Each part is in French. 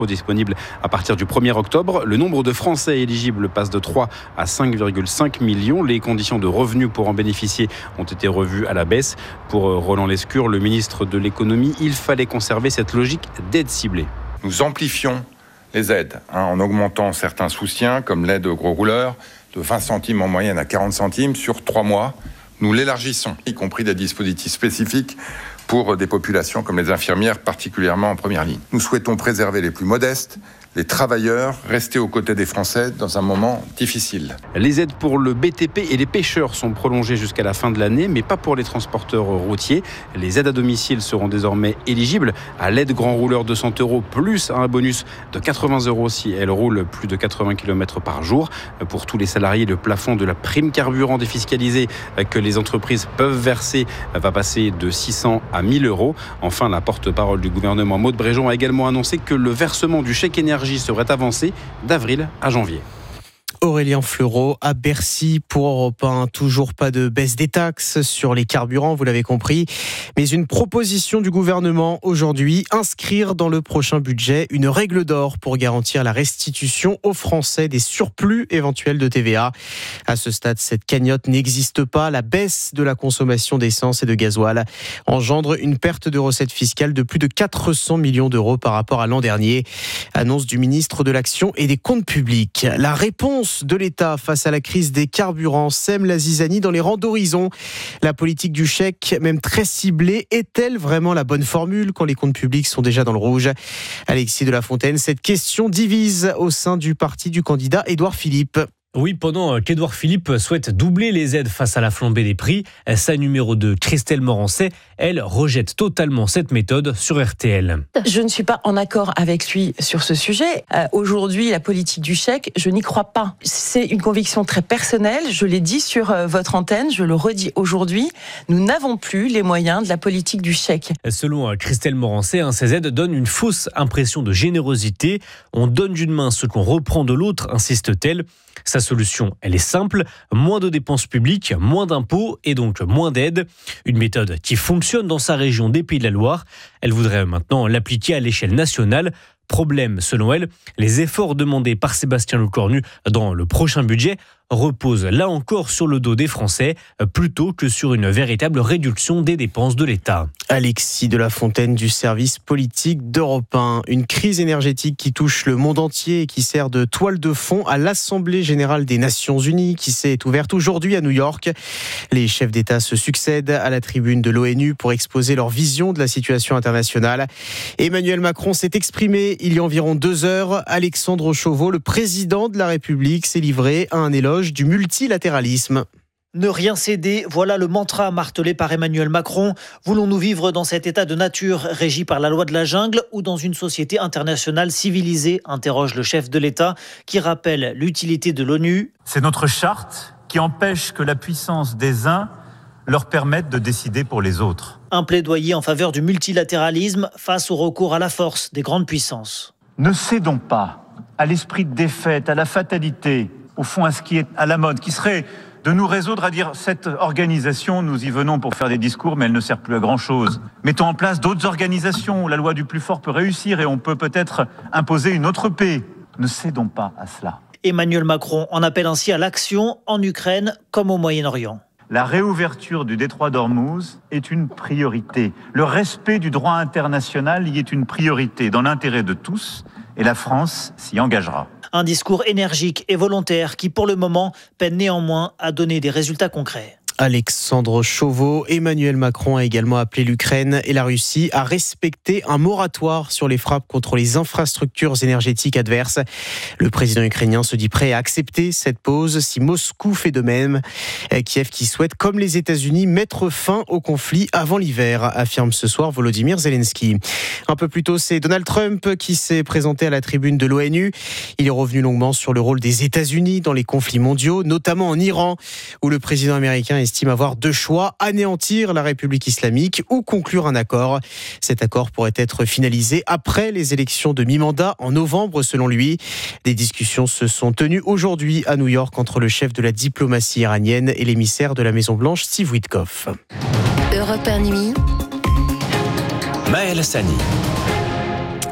Disponible à partir du 1er octobre. Le nombre de Français éligibles passe de 3 à 5,5 millions. Les conditions de revenus pour en bénéficier ont été revues à la baisse. Pour Roland Lescure, le ministre de l'économie, il fallait conserver cette logique d'aide ciblée. Nous amplifions les aides en augmentant certains soutiens comme l'aide aux gros rouleurs de 20 centimes en moyenne à 40 centimes sur 3 mois. Nous l'élargissons, y compris des dispositifs spécifiques pour des populations comme les infirmières, particulièrement en première ligne. Nous souhaitons préserver les plus modestes, les travailleurs, rester aux côtés des Français dans un moment difficile. Les aides pour le BTP et les pêcheurs sont prolongées jusqu'à la fin de l'année, mais pas pour les transporteurs routiers. Les aides à domicile seront désormais éligibles à l'aide grand rouleur de 100 € plus un bonus de 80 € si elle roule plus de 80 km par jour. Pour tous les salariés, le plafond de la prime carburant défiscalisée que les entreprises peuvent verser va passer de 600 à 1000 €. Enfin, la porte-parole du gouvernement, Maud Bréjon, a également annoncé que le versement du chèque énergie serait avancé d'avril à janvier. Aurélien Fleureau à Bercy pour Europe 1. Toujours pas de baisse des taxes sur les carburants, vous l'avez compris. Mais une proposition du gouvernement aujourd'hui, inscrire dans le prochain budget une règle d'or pour garantir la restitution aux Français des surplus éventuels de TVA. À ce stade, cette cagnotte n'existe pas. La baisse de la consommation d'essence et de gasoil engendre une perte de recettes fiscales de plus de 400 millions d'euros par rapport à l'an dernier. Annonce du ministre de l'Action et des Comptes publics. La réponse de l'État face à la crise des carburants sème la zizanie dans les rangs d'Horizon. La politique du chèque, même très ciblée, est-elle vraiment la bonne formule quand les comptes publics sont déjà dans le rouge ? Alexis de la Fontaine, cette question divise au sein du parti du candidat Édouard Philippe. Oui, pendant qu'Édouard Philippe souhaite doubler les aides face à la flambée des prix, sa numéro 2, Christelle Morancet, elle rejette totalement cette méthode sur RTL. Je ne suis pas en accord avec lui sur ce sujet. Aujourd'hui, la politique du chèque, je n'y crois pas. C'est une conviction très personnelle. Je l'ai dit sur votre antenne, je le redis aujourd'hui. Nous n'avons plus les moyens de la politique du chèque. Selon Christelle Morancet, ces aides donnent une fausse impression de générosité. On donne d'une main ce qu'on reprend de l'autre, insiste-t-elle. Sa solution, elle est simple, moins de dépenses publiques, moins d'impôts et donc moins d'aides. Une méthode qui fonctionne dans sa région des Pays de la Loire. Elle voudrait maintenant l'appliquer à l'échelle nationale. Problème, selon elle, les efforts demandés par Sébastien Lecornu dans le prochain budget reposent là encore sur le dos des Français plutôt que sur une véritable réduction des dépenses de l'État. Alexis de la Fontaine du service politique d'Europe 1. Une crise énergétique qui touche le monde entier et qui sert de toile de fond à l'Assemblée générale des Nations Unies qui s'est ouverte aujourd'hui à New York. Les chefs d'État se succèdent à la tribune de l'ONU pour exposer leur vision de la situation internationale. Emmanuel Macron s'est exprimé il y a environ 2 heures. Alexandre Chauveau, le président de la République, s'est livré à un éloge du multilatéralisme. Ne rien céder, voilà le mantra martelé par Emmanuel Macron. Voulons-nous vivre dans cet état de nature régi par la loi de la jungle ou dans une société internationale civilisée, interroge le chef de l'État qui rappelle l'utilité de l'ONU. C'est notre charte qui empêche que la puissance des uns leur permette de décider pour les autres. Un plaidoyer en faveur du multilatéralisme face au recours à la force des grandes puissances. Ne cédons pas à l'esprit de défaite, à la fatalité, au fond à ce qui est à la mode, qui serait de nous résoudre à dire cette organisation, nous y venons pour faire des discours, mais elle ne sert plus à grand-chose. Mettons en place d'autres organisations où la loi du plus fort peut réussir et on peut peut-être imposer une autre paix. Ne cédons pas à cela. Emmanuel Macron en appelle ainsi à l'action en Ukraine comme au Moyen-Orient. La réouverture du détroit d'Ormuz est une priorité. Le respect du droit international y est une priorité dans l'intérêt de tous et la France s'y engagera. Un discours énergique et volontaire qui, pour le moment, peine néanmoins à donner des résultats concrets. Alexandre Chauveau, Emmanuel Macron a également appelé l'Ukraine et la Russie à respecter un moratoire sur les frappes contre les infrastructures énergétiques adverses. Le président ukrainien se dit prêt à accepter cette pause si Moscou fait de même. Kiev qui souhaite, comme les États-Unis, mettre fin au conflit avant l'hiver, affirme ce soir Volodymyr Zelensky. Un peu plus tôt, c'est Donald Trump qui s'est présenté à la tribune de l'ONU. Il est revenu longuement sur le rôle des États-Unis dans les conflits mondiaux, notamment en Iran, où le président américain estime avoir 2 choix, anéantir la République islamique ou conclure un accord. Cet accord pourrait être finalisé après les élections de mi-mandat en novembre selon lui. Des discussions se sont tenues aujourd'hui à New York entre le chef de la diplomatie iranienne et l'émissaire de la Maison-Blanche, Steve Witkoff. Europe 1 nuit. Maël Hassani.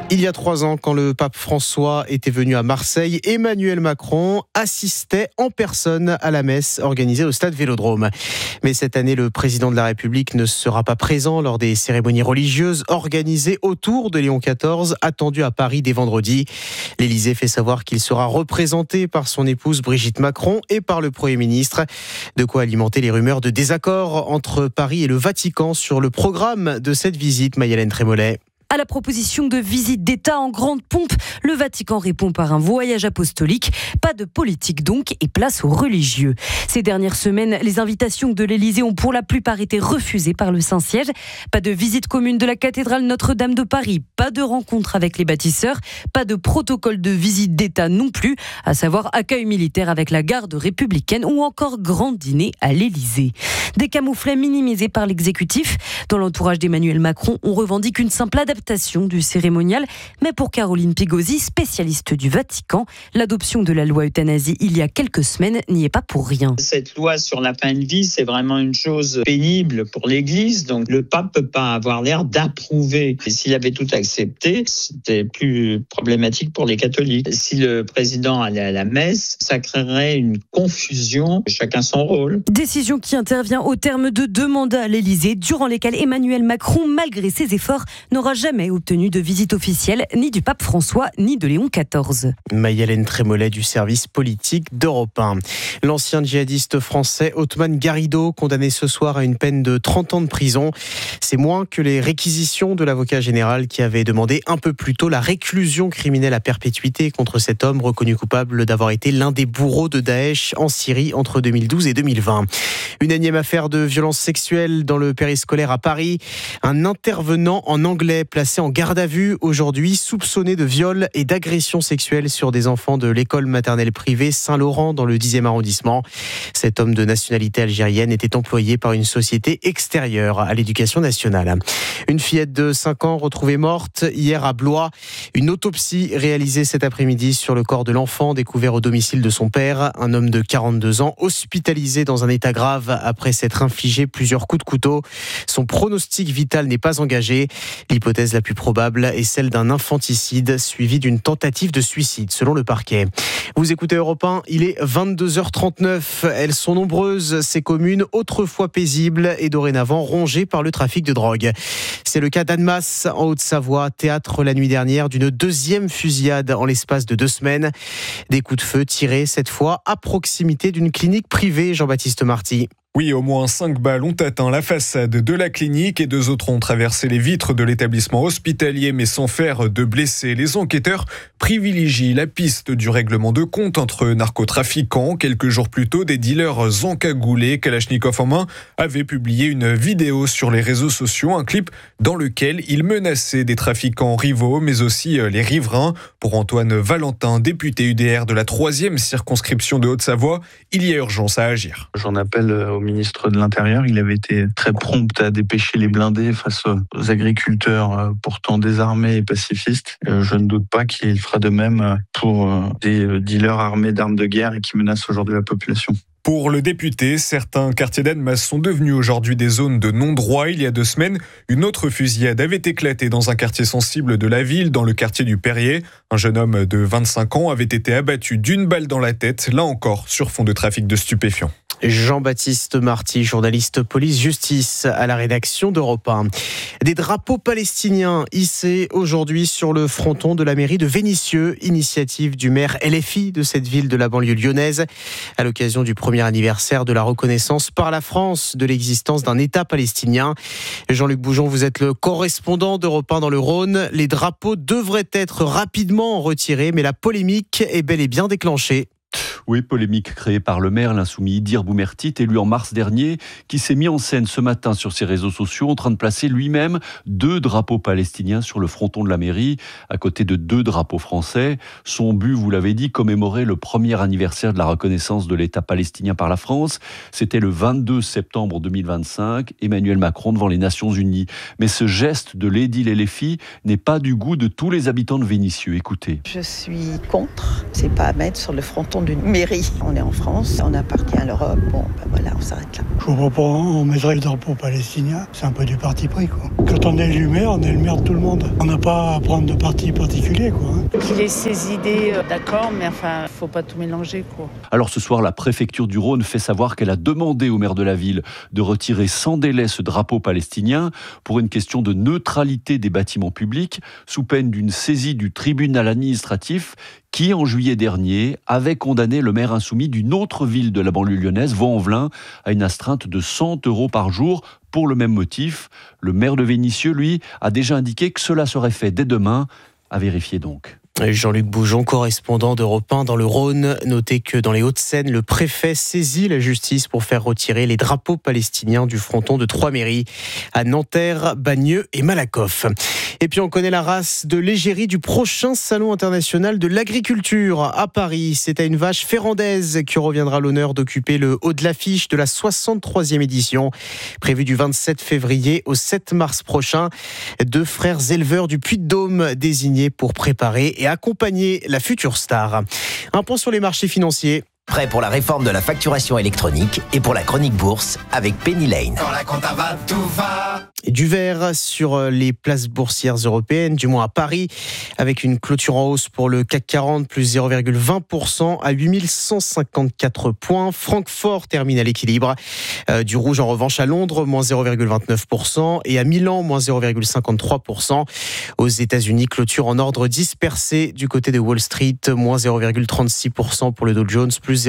Il y a 3 ans, quand le pape François était venu à Marseille, Emmanuel Macron assistait en personne à la messe organisée au stade Vélodrome. Mais cette année, le président de la République ne sera pas présent lors des cérémonies religieuses organisées autour de Léon XIV, attendues à Paris dès vendredi. L'Élysée fait savoir qu'il sera représenté par son épouse Brigitte Macron et par le Premier ministre. De quoi alimenter les rumeurs de désaccord entre Paris et le Vatican sur le programme de cette visite, Maï-Hélène Trémollet. À la proposition de visite d'État en grande pompe, le Vatican répond par un voyage apostolique. Pas de politique donc et place aux religieux. Ces dernières semaines, les invitations de l'Élysée ont pour la plupart été refusées par le Saint-Siège. Pas de visite commune de la cathédrale Notre-Dame de Paris, pas de rencontre avec les bâtisseurs, pas de protocole de visite d'État non plus, à savoir accueil militaire avec la garde républicaine ou encore grand dîner à l'Élysée. Des camouflets minimisés par l'exécutif. Dans l'entourage d'Emmanuel Macron, on revendique une simple adaptation du cérémonial, mais pour Caroline Pigosi, spécialiste du Vatican, l'adoption de la loi euthanasie il y a quelques semaines n'y est pas pour rien. Cette loi sur la fin de vie, c'est vraiment une chose pénible pour l'Église, donc le pape peut pas avoir l'air d'approuver. Et s'il avait tout accepté, c'était plus problématique pour les catholiques. Si le président allait à la messe, ça créerait une confusion, chacun son rôle. Décision qui intervient au terme de 2 mandats à l'Élysée, durant lesquels Emmanuel Macron, malgré ses efforts, n'aura jamais obtenu de visite officielle ni du pape François ni de Léon XIV. Maï-Hélène Trémollet du service politique d'Europe 1. L'ancien djihadiste français Othman Garrido, condamné ce soir à une peine de 30 ans de prison. C'est moins que les réquisitions de l'avocat général qui avait demandé un peu plus tôt la réclusion criminelle à perpétuité contre cet homme reconnu coupable d'avoir été l'un des bourreaux de Daesh en Syrie entre 2012 et 2020. Une énième affaire de violence sexuelle dans le périscolaire à Paris. Un intervenant en anglais placé en garde à vue aujourd'hui, soupçonné de viol et d'agression sexuelle sur des enfants de l'école maternelle privée Saint-Laurent dans le 10e arrondissement. Cet homme de nationalité algérienne était employé par une société extérieure à l'éducation nationale. Une fillette de 5 ans retrouvée morte hier à Blois. Une autopsie réalisée cet après-midi sur le corps de l'enfant découvert au domicile de son père, un homme de 42 ans, hospitalisé dans un état grave après s'être infligé plusieurs coups de couteau. Son pronostic vital n'est pas engagé. L'hypothèse la plus probable est celle d'un infanticide suivi d'une tentative de suicide, selon le parquet. Vous écoutez Europe 1, il est 22h39. Elles sont nombreuses, ces communes autrefois paisibles et dorénavant rongées par le trafic de drogue. C'est le cas d'Annemasse, en Haute-Savoie, théâtre la nuit dernière d'une 2e fusillade en l'espace de 2 semaines. Des coups de feu tirés cette fois à proximité d'une clinique privée, Jean-Baptiste Marty. Oui, au moins 5 balles ont atteint la façade de la clinique et 2 autres ont traversé les vitres de l'établissement hospitalier mais sans faire de blessés. Les enquêteurs privilégient la piste du règlement de compte entre narcotrafiquants. Quelques jours plus tôt, des dealers encagoulés, Kalachnikov en main, avaient publié une vidéo sur les réseaux sociaux, un clip dans lequel ils menaçaient des trafiquants rivaux mais aussi les riverains. Pour Antoine Valentin, député UDR de la 3e circonscription de Haute-Savoie, il y a urgence à agir. J'en appelle au ministre de l'Intérieur. Il avait été très prompt à dépêcher les blindés face aux agriculteurs pourtant désarmés et pacifistes. Je ne doute pas qu'il fera de même pour des dealers armés d'armes de guerre et qui menacent aujourd'hui la population. Pour le député, certains quartiers d'Annemasse sont devenus aujourd'hui des zones de non-droit. Il y a 2 semaines, une autre fusillade avait éclaté dans un quartier sensible de la ville, dans le quartier du Perrier. Un jeune homme de 25 ans avait été abattu d'une balle dans la tête, là encore sur fond de trafic de stupéfiants. Jean-Baptiste Marty, journaliste police-justice à la rédaction d'Europe 1. Des drapeaux palestiniens hissés aujourd'hui sur le fronton de la mairie de Vénissieux, initiative du maire LFI de cette ville de la banlieue lyonnaise, à l'occasion du premier anniversaire de la reconnaissance par la France de l'existence d'un État palestinien. Jean-Luc Boujon, vous êtes le correspondant d'Europe 1 dans le Rhône. Les drapeaux devraient être rapidement retirés, mais la polémique est bel et bien déclenchée. Oui, polémique créée par le maire, l'insoumis Idir Boumertit, élu en mars dernier, qui s'est mis en scène ce matin sur ses réseaux sociaux en train de placer lui-même 2 drapeaux palestiniens sur le fronton de la mairie, à côté de 2 drapeaux français. Son but, vous l'avez dit, commémorer le premier anniversaire de la reconnaissance de l'État palestinien par la France. C'était le 22 septembre 2025, Emmanuel Macron devant les Nations Unies. Mais ce geste de l'édile LFI n'est pas du goût de tous les habitants de Vénissieux. Écoutez. Je suis contre, c'est pas à mettre sur le fronton d'une mairie. On est en France, on appartient à l'Europe. Bon, ben voilà, on s'arrête là. Je comprends pas, on mettrait le drapeau palestinien. C'est un peu du parti pris, quoi. Quand on est élu maire, on est le maire de tout le monde. On n'a pas à prendre de parti particulier, quoi. Qu'il ait ses idées, d'accord, mais enfin, faut pas tout mélanger, quoi. Alors ce soir, la préfecture du Rhône fait savoir qu'elle a demandé au maire de la ville de retirer sans délai ce drapeau palestinien pour une question de neutralité des bâtiments publics, sous peine d'une saisie du tribunal administratif qui, en juillet dernier, avait condamné le maire insoumis d'une autre ville de la banlieue lyonnaise, Vaux-en-Velin, à une astreinte de 100 € par jour pour le même motif. Le maire de Vénissieux, lui, a déjà indiqué que cela serait fait dès demain. À vérifier donc. Jean-Luc Boujon, correspondant d'Europe 1 dans le Rhône. Notez que dans les Hauts-de-Seine, le préfet saisit la justice pour faire retirer les drapeaux palestiniens du fronton de 3 mairies, à Nanterre, Bagneux et Malakoff. Et puis on connaît la race de l'égérie du prochain Salon international de l'agriculture à Paris. C'est à une vache ferrandaise qui reviendra l'honneur d'occuper le haut de l'affiche de la 63e édition, prévue du 27 février au 7 mars prochain. 2 frères éleveurs du Puy-de-Dôme désignés pour préparer et accompagner la future star. Un point sur les marchés financiers. Prêt pour la réforme de la facturation électronique et pour la chronique bourse avec Penny Lane. Quand la compta va, tout va. Et du vert sur les places boursières européennes, du moins à Paris, avec une clôture en hausse pour le CAC 40, plus 0,20% à 8154 points. Francfort termine à l'équilibre. Du rouge en revanche à Londres, moins 0,29% et à Milan, moins 0,53%. Aux États-Unis, clôture en ordre dispersé du côté de Wall Street, moins 0,36% pour le Dow Jones, plus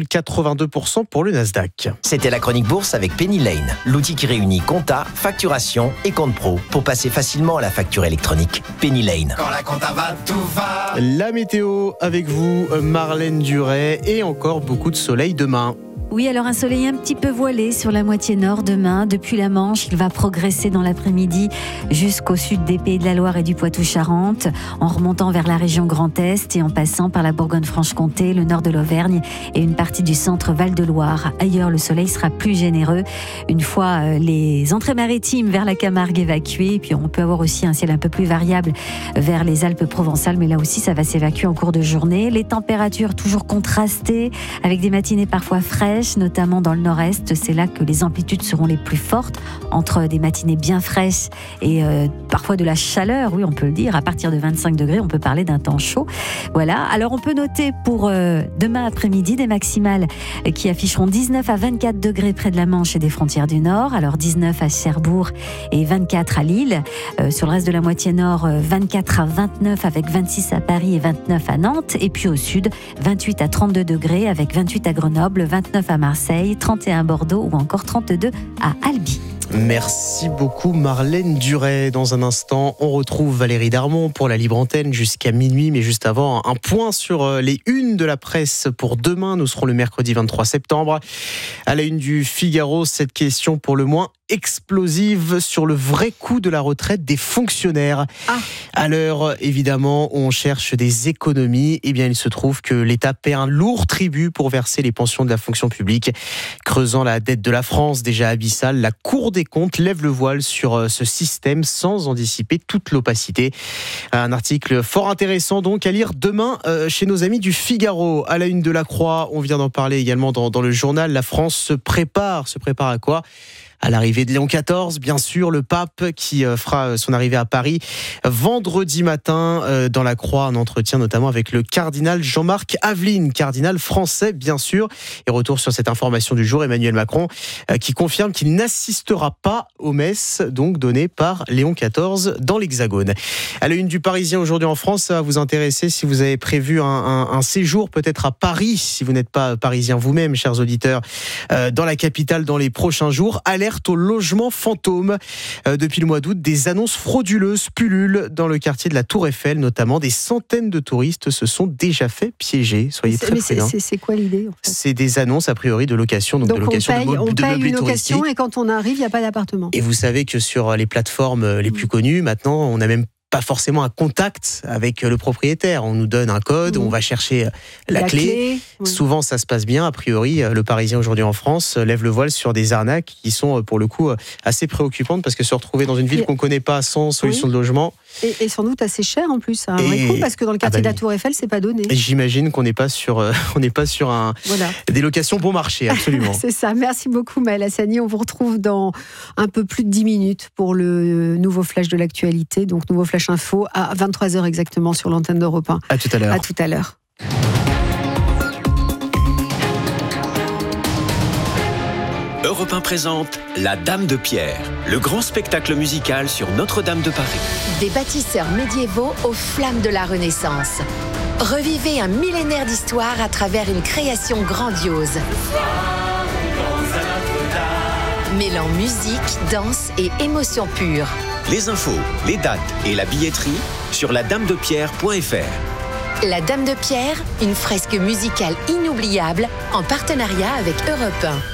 0,82% pour le Nasdaq. C'était la chronique bourse avec Penny Lane, l'outil qui réunit compta, facturation et compte pro pour passer facilement à la facture électronique. Penny Lane. Quand la compta va, tout va. La météo avec vous, Marlène Duret, et encore beaucoup de soleil demain. Oui, alors un soleil un petit peu voilé sur la moitié nord demain. Depuis la Manche, il va progresser dans l'après-midi jusqu'au sud des Pays de la Loire et du Poitou-Charentes, en remontant vers la région Grand Est et en passant par la Bourgogne-Franche-Comté, le nord de l'Auvergne et une partie du centre Val-de-Loire. Ailleurs, le soleil sera plus généreux une fois les entrées maritimes vers la Camargue évacuées. Et puis on peut avoir aussi un ciel un peu plus variable vers les Alpes provençales, mais là aussi ça va s'évacuer en cours de journée. Les températures toujours contrastées avec des matinées parfois fraîches, notamment dans le nord-est. C'est là que les amplitudes seront les plus fortes, entre des matinées bien fraîches et parfois de la chaleur, oui on peut le dire. À partir de 25 degrés, on peut parler d'un temps chaud. Voilà, alors on peut noter pour demain après-midi des maximales qui afficheront 19 à 24 degrés près de la Manche et des frontières du Nord. Alors 19 à Cherbourg et 24 à Lille. Sur le reste de la moitié nord, 24 à 29 avec 26 à Paris et 29 à Nantes. Et puis au sud, 28 à 32 degrés avec 28 à Grenoble, 29 à Marseille, 31 à Bordeaux ou encore 32 à Albi. Merci beaucoup Marlène Duret. Dans un instant, on retrouve Valérie Darmon pour la Libre Antenne jusqu'à minuit. Mais juste avant, un point sur les unes de la presse pour demain. Nous serons le mercredi 23 septembre. À la une du Figaro, cette question pour le moins explosive sur le vrai coût de la retraite des fonctionnaires. À l'heure, évidemment, où on cherche des économies, eh bien, il se trouve que l'État paie un lourd tribut pour verser les pensions de la fonction publique. Creusant la dette de la France, déjà abyssale, la Cour des comptes lève le voile sur ce système sans en dissiper toute l'opacité. Un article fort intéressant donc à lire demain chez nos amis du Figaro. À la une de la Croix, on vient d'en parler également dans le journal. La France se prépare à quoi ? À l'arrivée de Léon XIV, bien sûr, le pape qui fera son arrivée à Paris vendredi matin. Dans la Croix, un entretien notamment avec le cardinal Jean-Marc Aveline, cardinal français bien sûr. Et retour sur cette information du jour, Emmanuel Macron qui confirme qu'il n'assistera pas aux messes donc données par Léon XIV dans l'Hexagone. À la une du Parisien aujourd'hui en France, ça va vous intéresser si vous avez prévu un séjour peut-être à Paris, si vous n'êtes pas parisien vous-même, chers auditeurs, dans la capitale dans les prochains jours. Alerte au logement fantôme. Depuis le mois d'août, des annonces frauduleuses pullulent dans le quartier de la Tour Eiffel, notamment. Des centaines de touristes se sont déjà fait piéger. Soyez très prudents. C'est quoi l'idée en fait ? C'est des annonces a priori de location, donc de location on paye une location touristiques. Et quand on arrive, il n'y a pas d'appartement. Et vous savez que sur les plateformes les plus connues, maintenant, on n'a même pas forcément un contact avec le propriétaire. On nous donne un code, on va chercher la clé. Oui. Souvent, ça se passe bien. A priori, le Parisien aujourd'hui en France lève le voile sur des arnaques qui sont, pour le coup, assez préoccupantes parce que se retrouver dans une ville qu'on connaît pas sans solution de logement. Et sans doute assez cher en plus, à un vrai coup, parce que dans le quartier de la Tour Eiffel, c'est pas donné. J'imagine qu'on n'est pas sur, des locations bon marché, absolument. C'est ça. Merci beaucoup, Maëlle Hassani. On vous retrouve dans un peu plus de 10 minutes pour le nouveau flash de l'actualité. Donc, nouveau flash info à 23h exactement sur l'antenne d'Europe 1. À tout à l'heure. À tout à l'heure. Europe 1 présente La Dame de Pierre, le grand spectacle musical sur Notre-Dame de Paris. Des bâtisseurs médiévaux aux flammes de la Renaissance. Revivez un millénaire d'histoire à travers une création grandiose. Mêlant musique, danse et émotion pure. Les infos, les dates et la billetterie sur ladamedepierre.fr. La Dame de Pierre, une fresque musicale inoubliable en partenariat avec Europe 1.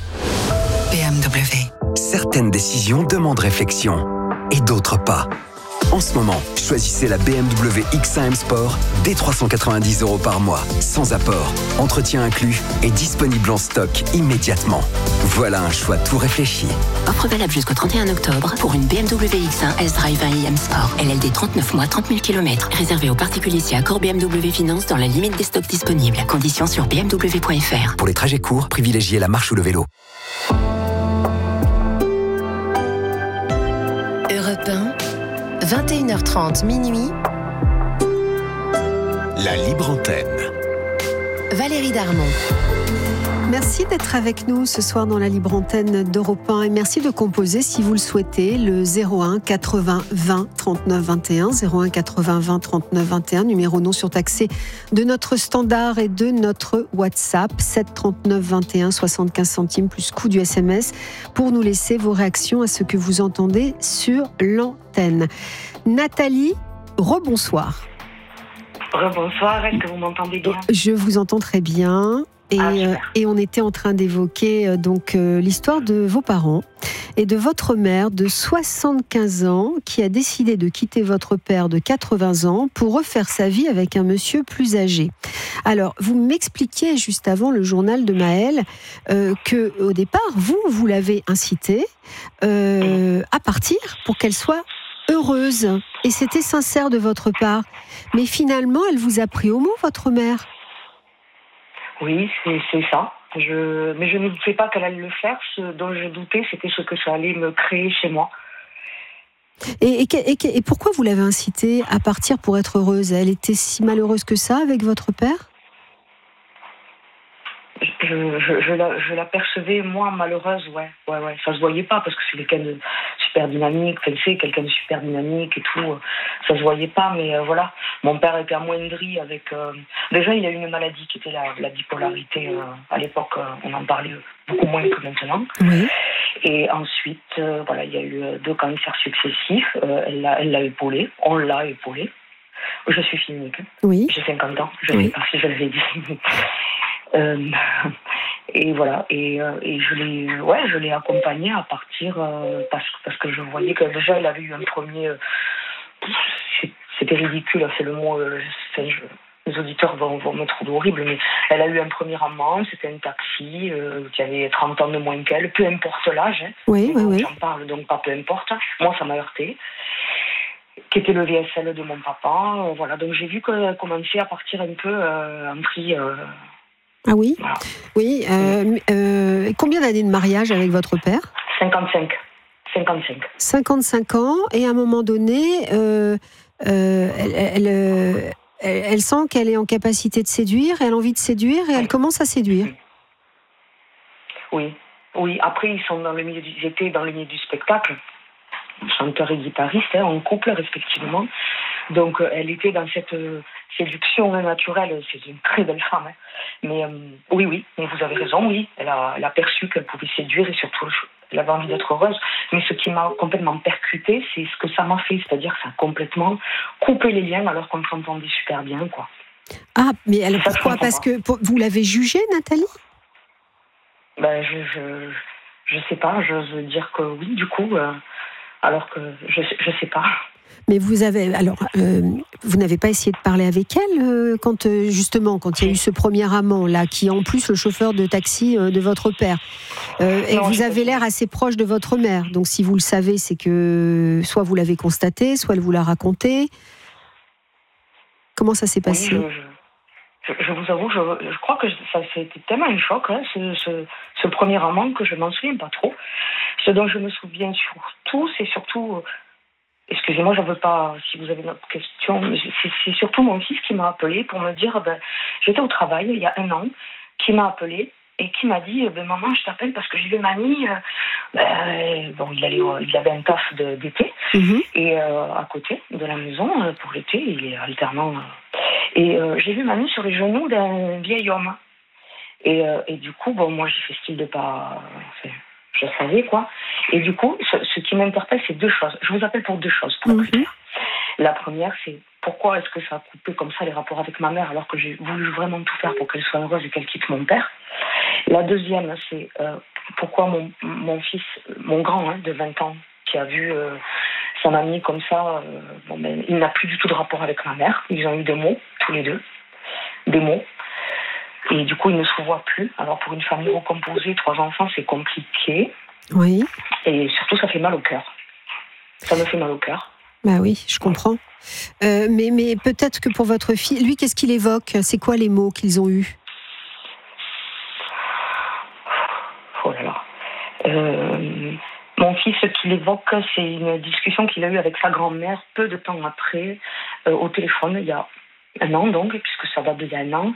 BMW. Certaines décisions demandent réflexion et d'autres pas. En ce moment, choisissez la BMW X1 M Sport dès 390 € par mois, sans apport, entretien inclus et disponible en stock immédiatement. Voilà un choix tout réfléchi. Offre valable jusqu'au 31 octobre pour une BMW X1 S-Drive 1 IM Sport. LLD 39 mois, 30 000 km. Réservé aux particuliers si accord BMW Finance dans la limite des stocks disponibles. Conditions sur bmw.fr. Pour les trajets courts, privilégiez la marche ou le vélo. Europe 1, 21h30 minuit. La libre antenne. Valérie Darmon. Merci d'être avec nous ce soir dans la libre antenne d'Europe 1 et merci de composer si vous le souhaitez le 01 80 20 39 21 01 80 20 39 21, numéro non surtaxé de notre standard et de notre WhatsApp 7 39 21 75 centimes plus coût du SMS pour nous laisser vos réactions à ce que vous entendez sur l'antenne. Nathalie, rebonsoir. Rebonsoir, est-ce que vous m'entendez bien ? Je vous entends très bien. Et on était en train d'évoquer l'histoire de vos parents et de votre mère de 75 ans qui a décidé de quitter votre père de 80 ans pour refaire sa vie avec un monsieur plus âgé. Alors, vous m'expliquiez juste avant le journal de Maëlle que au départ, vous l'avez incitée à partir pour qu'elle soit heureuse. Et c'était sincère de votre part. Mais finalement, elle vous a pris au mot, votre mère. Oui, c'est ça. Mais je ne doutais pas qu'elle allait le faire. Ce dont je doutais, c'était ce que ça allait me créer chez moi. Et pourquoi vous l'avez incitée à partir pour être heureuse ? Elle était si malheureuse que ça avec votre père ? Je la percevais, moi, malheureuse, ouais. Ça se voyait pas, parce que c'est quelqu'un de super dynamique, quelqu'un de super dynamique et tout. Ça se voyait pas, mais voilà. Mon père était amoindri avec... Déjà, il a eu une maladie qui était la bipolarité. À l'époque, on en parlait beaucoup moins que maintenant. Oui. Et ensuite, il y a eu 2 cancers successifs. Elle l'a épaulé. On l'a épaulé. Je suis cynique. Oui. J'ai 50 ans. Je ne sais pas si je l'avais dit. Et voilà, et je l'ai accompagnée à partir parce que je voyais que déjà elle avait eu un premier, c'était ridicule, c'est le mot, les auditeurs vont me trouver horrible, mais elle a eu un premier amant, c'était un taxi qui avait 30 ans de moins qu'elle, peu importe l'âge, oui. J'en parle donc pas peu importe, moi ça m'a heurté, qui était le VSL de mon papa, voilà, donc j'ai vu qu'elle commençait à partir un peu en tri. Ah oui, voilà. Oui. Combien d'années de mariage avec votre père ? 55. 55 ans, et à un moment donné, elle sent qu'elle est en capacité de séduire, elle a envie de séduire, et elle commence à séduire. Oui. Après, ils étaient dans le milieu du spectacle, chanteur et guitariste, en couple respectivement. Donc, elle était dans cette séduction naturelle. C'est une très belle femme. Mais oui, mais vous avez raison, oui. Elle a perçu qu'elle pouvait séduire et surtout, elle avait envie d'être heureuse. Mais ce qui m'a complètement percuté, c'est ce que ça m'a fait. C'est-à-dire que ça a complètement coupé les liens alors qu'on s'entendait super bien, quoi. Ah, mais alors pourquoi ? Parce que vous l'avez jugée, Nathalie ? Je sais pas. J'ose dire que oui, du coup. Alors que je sais pas. Mais vous n'avez pas essayé de parler avec elle quand il y a eu ce premier amant là, qui est en plus le chauffeur de taxi de votre père. Et vous avez l'air assez proche de votre mère. Donc si vous le savez, c'est que soit vous l'avez constaté, soit elle vous l'a raconté. Comment ça s'est passé ? Je vous avoue, je crois que ça c'était tellement un choc, hein, ce premier amant, que je m'en souviens pas trop. Ce dont je me souviens surtout, c'est surtout... Excusez-moi, j'en veux pas, si vous avez une autre question, c'est surtout mon fils qui m'a appelé pour me dire, j'étais au travail il y a 1 an, qui m'a appelé et qui m'a dit, maman, je t'appelle parce que j'ai vu mamie, il avait un taf d'été, et à côté de la maison, pour l'été, il est alternant, et j'ai vu mamie sur les genoux d'un vieil homme. Et du coup, moi j'ai fait style de pas... Je savais, quoi. Et du coup, ce qui m'interpelle, c'est 2 choses. Je vous appelle pour 2 choses, pour être clair. La première, c'est pourquoi est-ce que ça a coupé comme ça les rapports avec ma mère, alors que j'ai voulu vraiment tout faire pour qu'elle soit heureuse et qu'elle quitte mon père. La deuxième, c'est pourquoi mon fils, mon grand, de 20 ans, qui a vu son ami comme ça, il n'a plus du tout de rapport avec ma mère. Ils ont eu des mots, tous les deux. Des mots. Et du coup, ils ne se voient plus. Alors, pour une famille recomposée, 3 enfants, c'est compliqué. Oui. Et surtout, ça fait mal au cœur. Ça me fait mal au cœur. Bah oui, je comprends. Mais peut-être que pour votre fille, lui, qu'est-ce qu'il évoque ? C'est quoi les mots qu'ils ont eus ? Oh là là. Mon fils, ce qu'il évoque, c'est une discussion qu'il a eue avec sa grand-mère peu de temps après, au téléphone, il y a 1 an donc, puisque ça date d'il y a 1 an,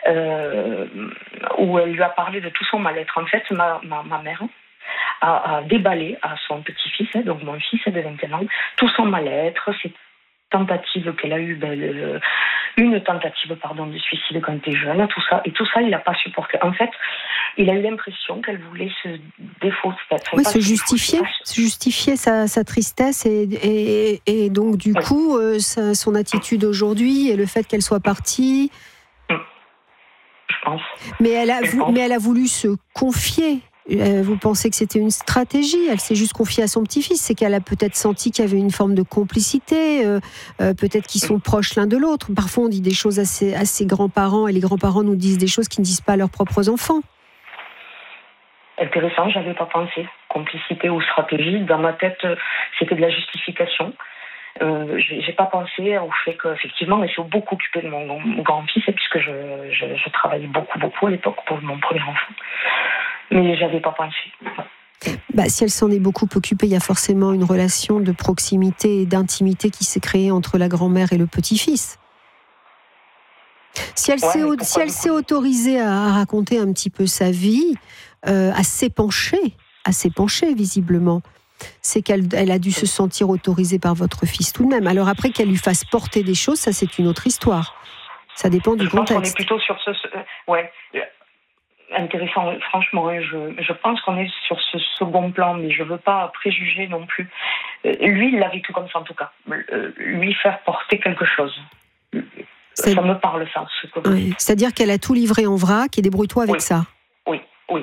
où elle lui a parlé de tout son mal-être. En fait, ma mère a déballé à son petit-fils, donc mon fils de 21 ans, tout son mal-être, ses tentatives qu'elle a eues, une tentative de suicide quand elle était jeune, tout ça, il n'a pas supporté. En fait, il a eu l'impression qu'elle voulait se défausser. Oui, se justifier sa tristesse et donc du coup son attitude aujourd'hui et le fait qu'elle soit partie. Je pense. Mais elle a voulu se confier. Vous pensez que c'était une stratégie ? Elle s'est juste confiée à son petit-fils. C'est qu'elle a peut-être senti qu'il y avait une forme de complicité, peut-être qu'ils sont proches l'un de l'autre. Parfois on dit des choses à ses grands-parents et les grands-parents nous disent des choses qu'ils ne disent pas à leurs propres enfants. Intéressant, j'avais pas pensé. Complicité ou stratégie, dans ma tête, c'était de la justification. J'ai pas pensé au fait qu'effectivement, elle s'est beaucoup occupée de mon grand-fils, puisque je travaillais beaucoup à l'époque pour mon premier enfant. Mais j'avais pas pensé. Si elle s'en est beaucoup occupée, il y a forcément une relation de proximité et d'intimité qui s'est créée entre la grand-mère et le petit-fils. Si elle s'est autorisée à raconter un petit peu sa vie, à s'épancher visiblement, c'est qu'elle a dû se sentir autorisée par votre fils tout de même. Alors après, qu'elle lui fasse porter des choses, ça c'est une autre histoire. Ça dépend du contexte. Je pense qu'on est plutôt sur intéressant, franchement, je pense qu'on est sur ce second plan, mais je ne veux pas préjuger non plus. Lui, il l'a vécu comme ça en tout cas. Lui faire porter quelque chose. Ça me parle ça. Oui. C'est-à-dire qu'elle a tout livré en vrac et débrouille-toi avec ça. Oui.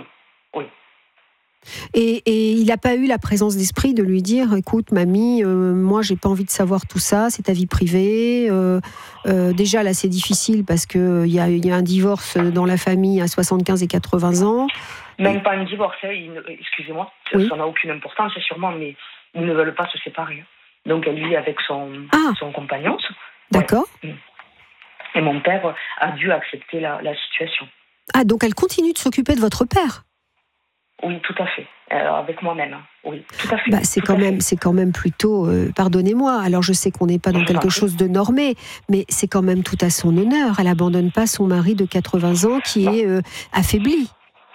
Et il n'a pas eu la présence d'esprit de lui dire, écoute mamie, moi j'ai pas envie de savoir tout ça, c'est ta vie privée. Déjà là c'est difficile parce qu'il y a un divorce dans la famille à 75 et 80 ans. Même pas un divorce, excusez-moi, ça n'a aucune importance sûrement, mais ils ne veulent pas se séparer. Donc elle vit avec son compagnon. D'accord. Ouais. Et mon père a dû accepter la situation. Ah, donc elle continue de s'occuper de votre père ? Oui, tout à fait. Avec moi-même. Oui, tout à fait. C'est quand même plutôt... pardonnez-moi, alors je sais qu'on n'est pas dans quelque chose de normé, mais c'est quand même tout à son honneur. Elle n'abandonne pas son mari de 80 ans qui est affaibli.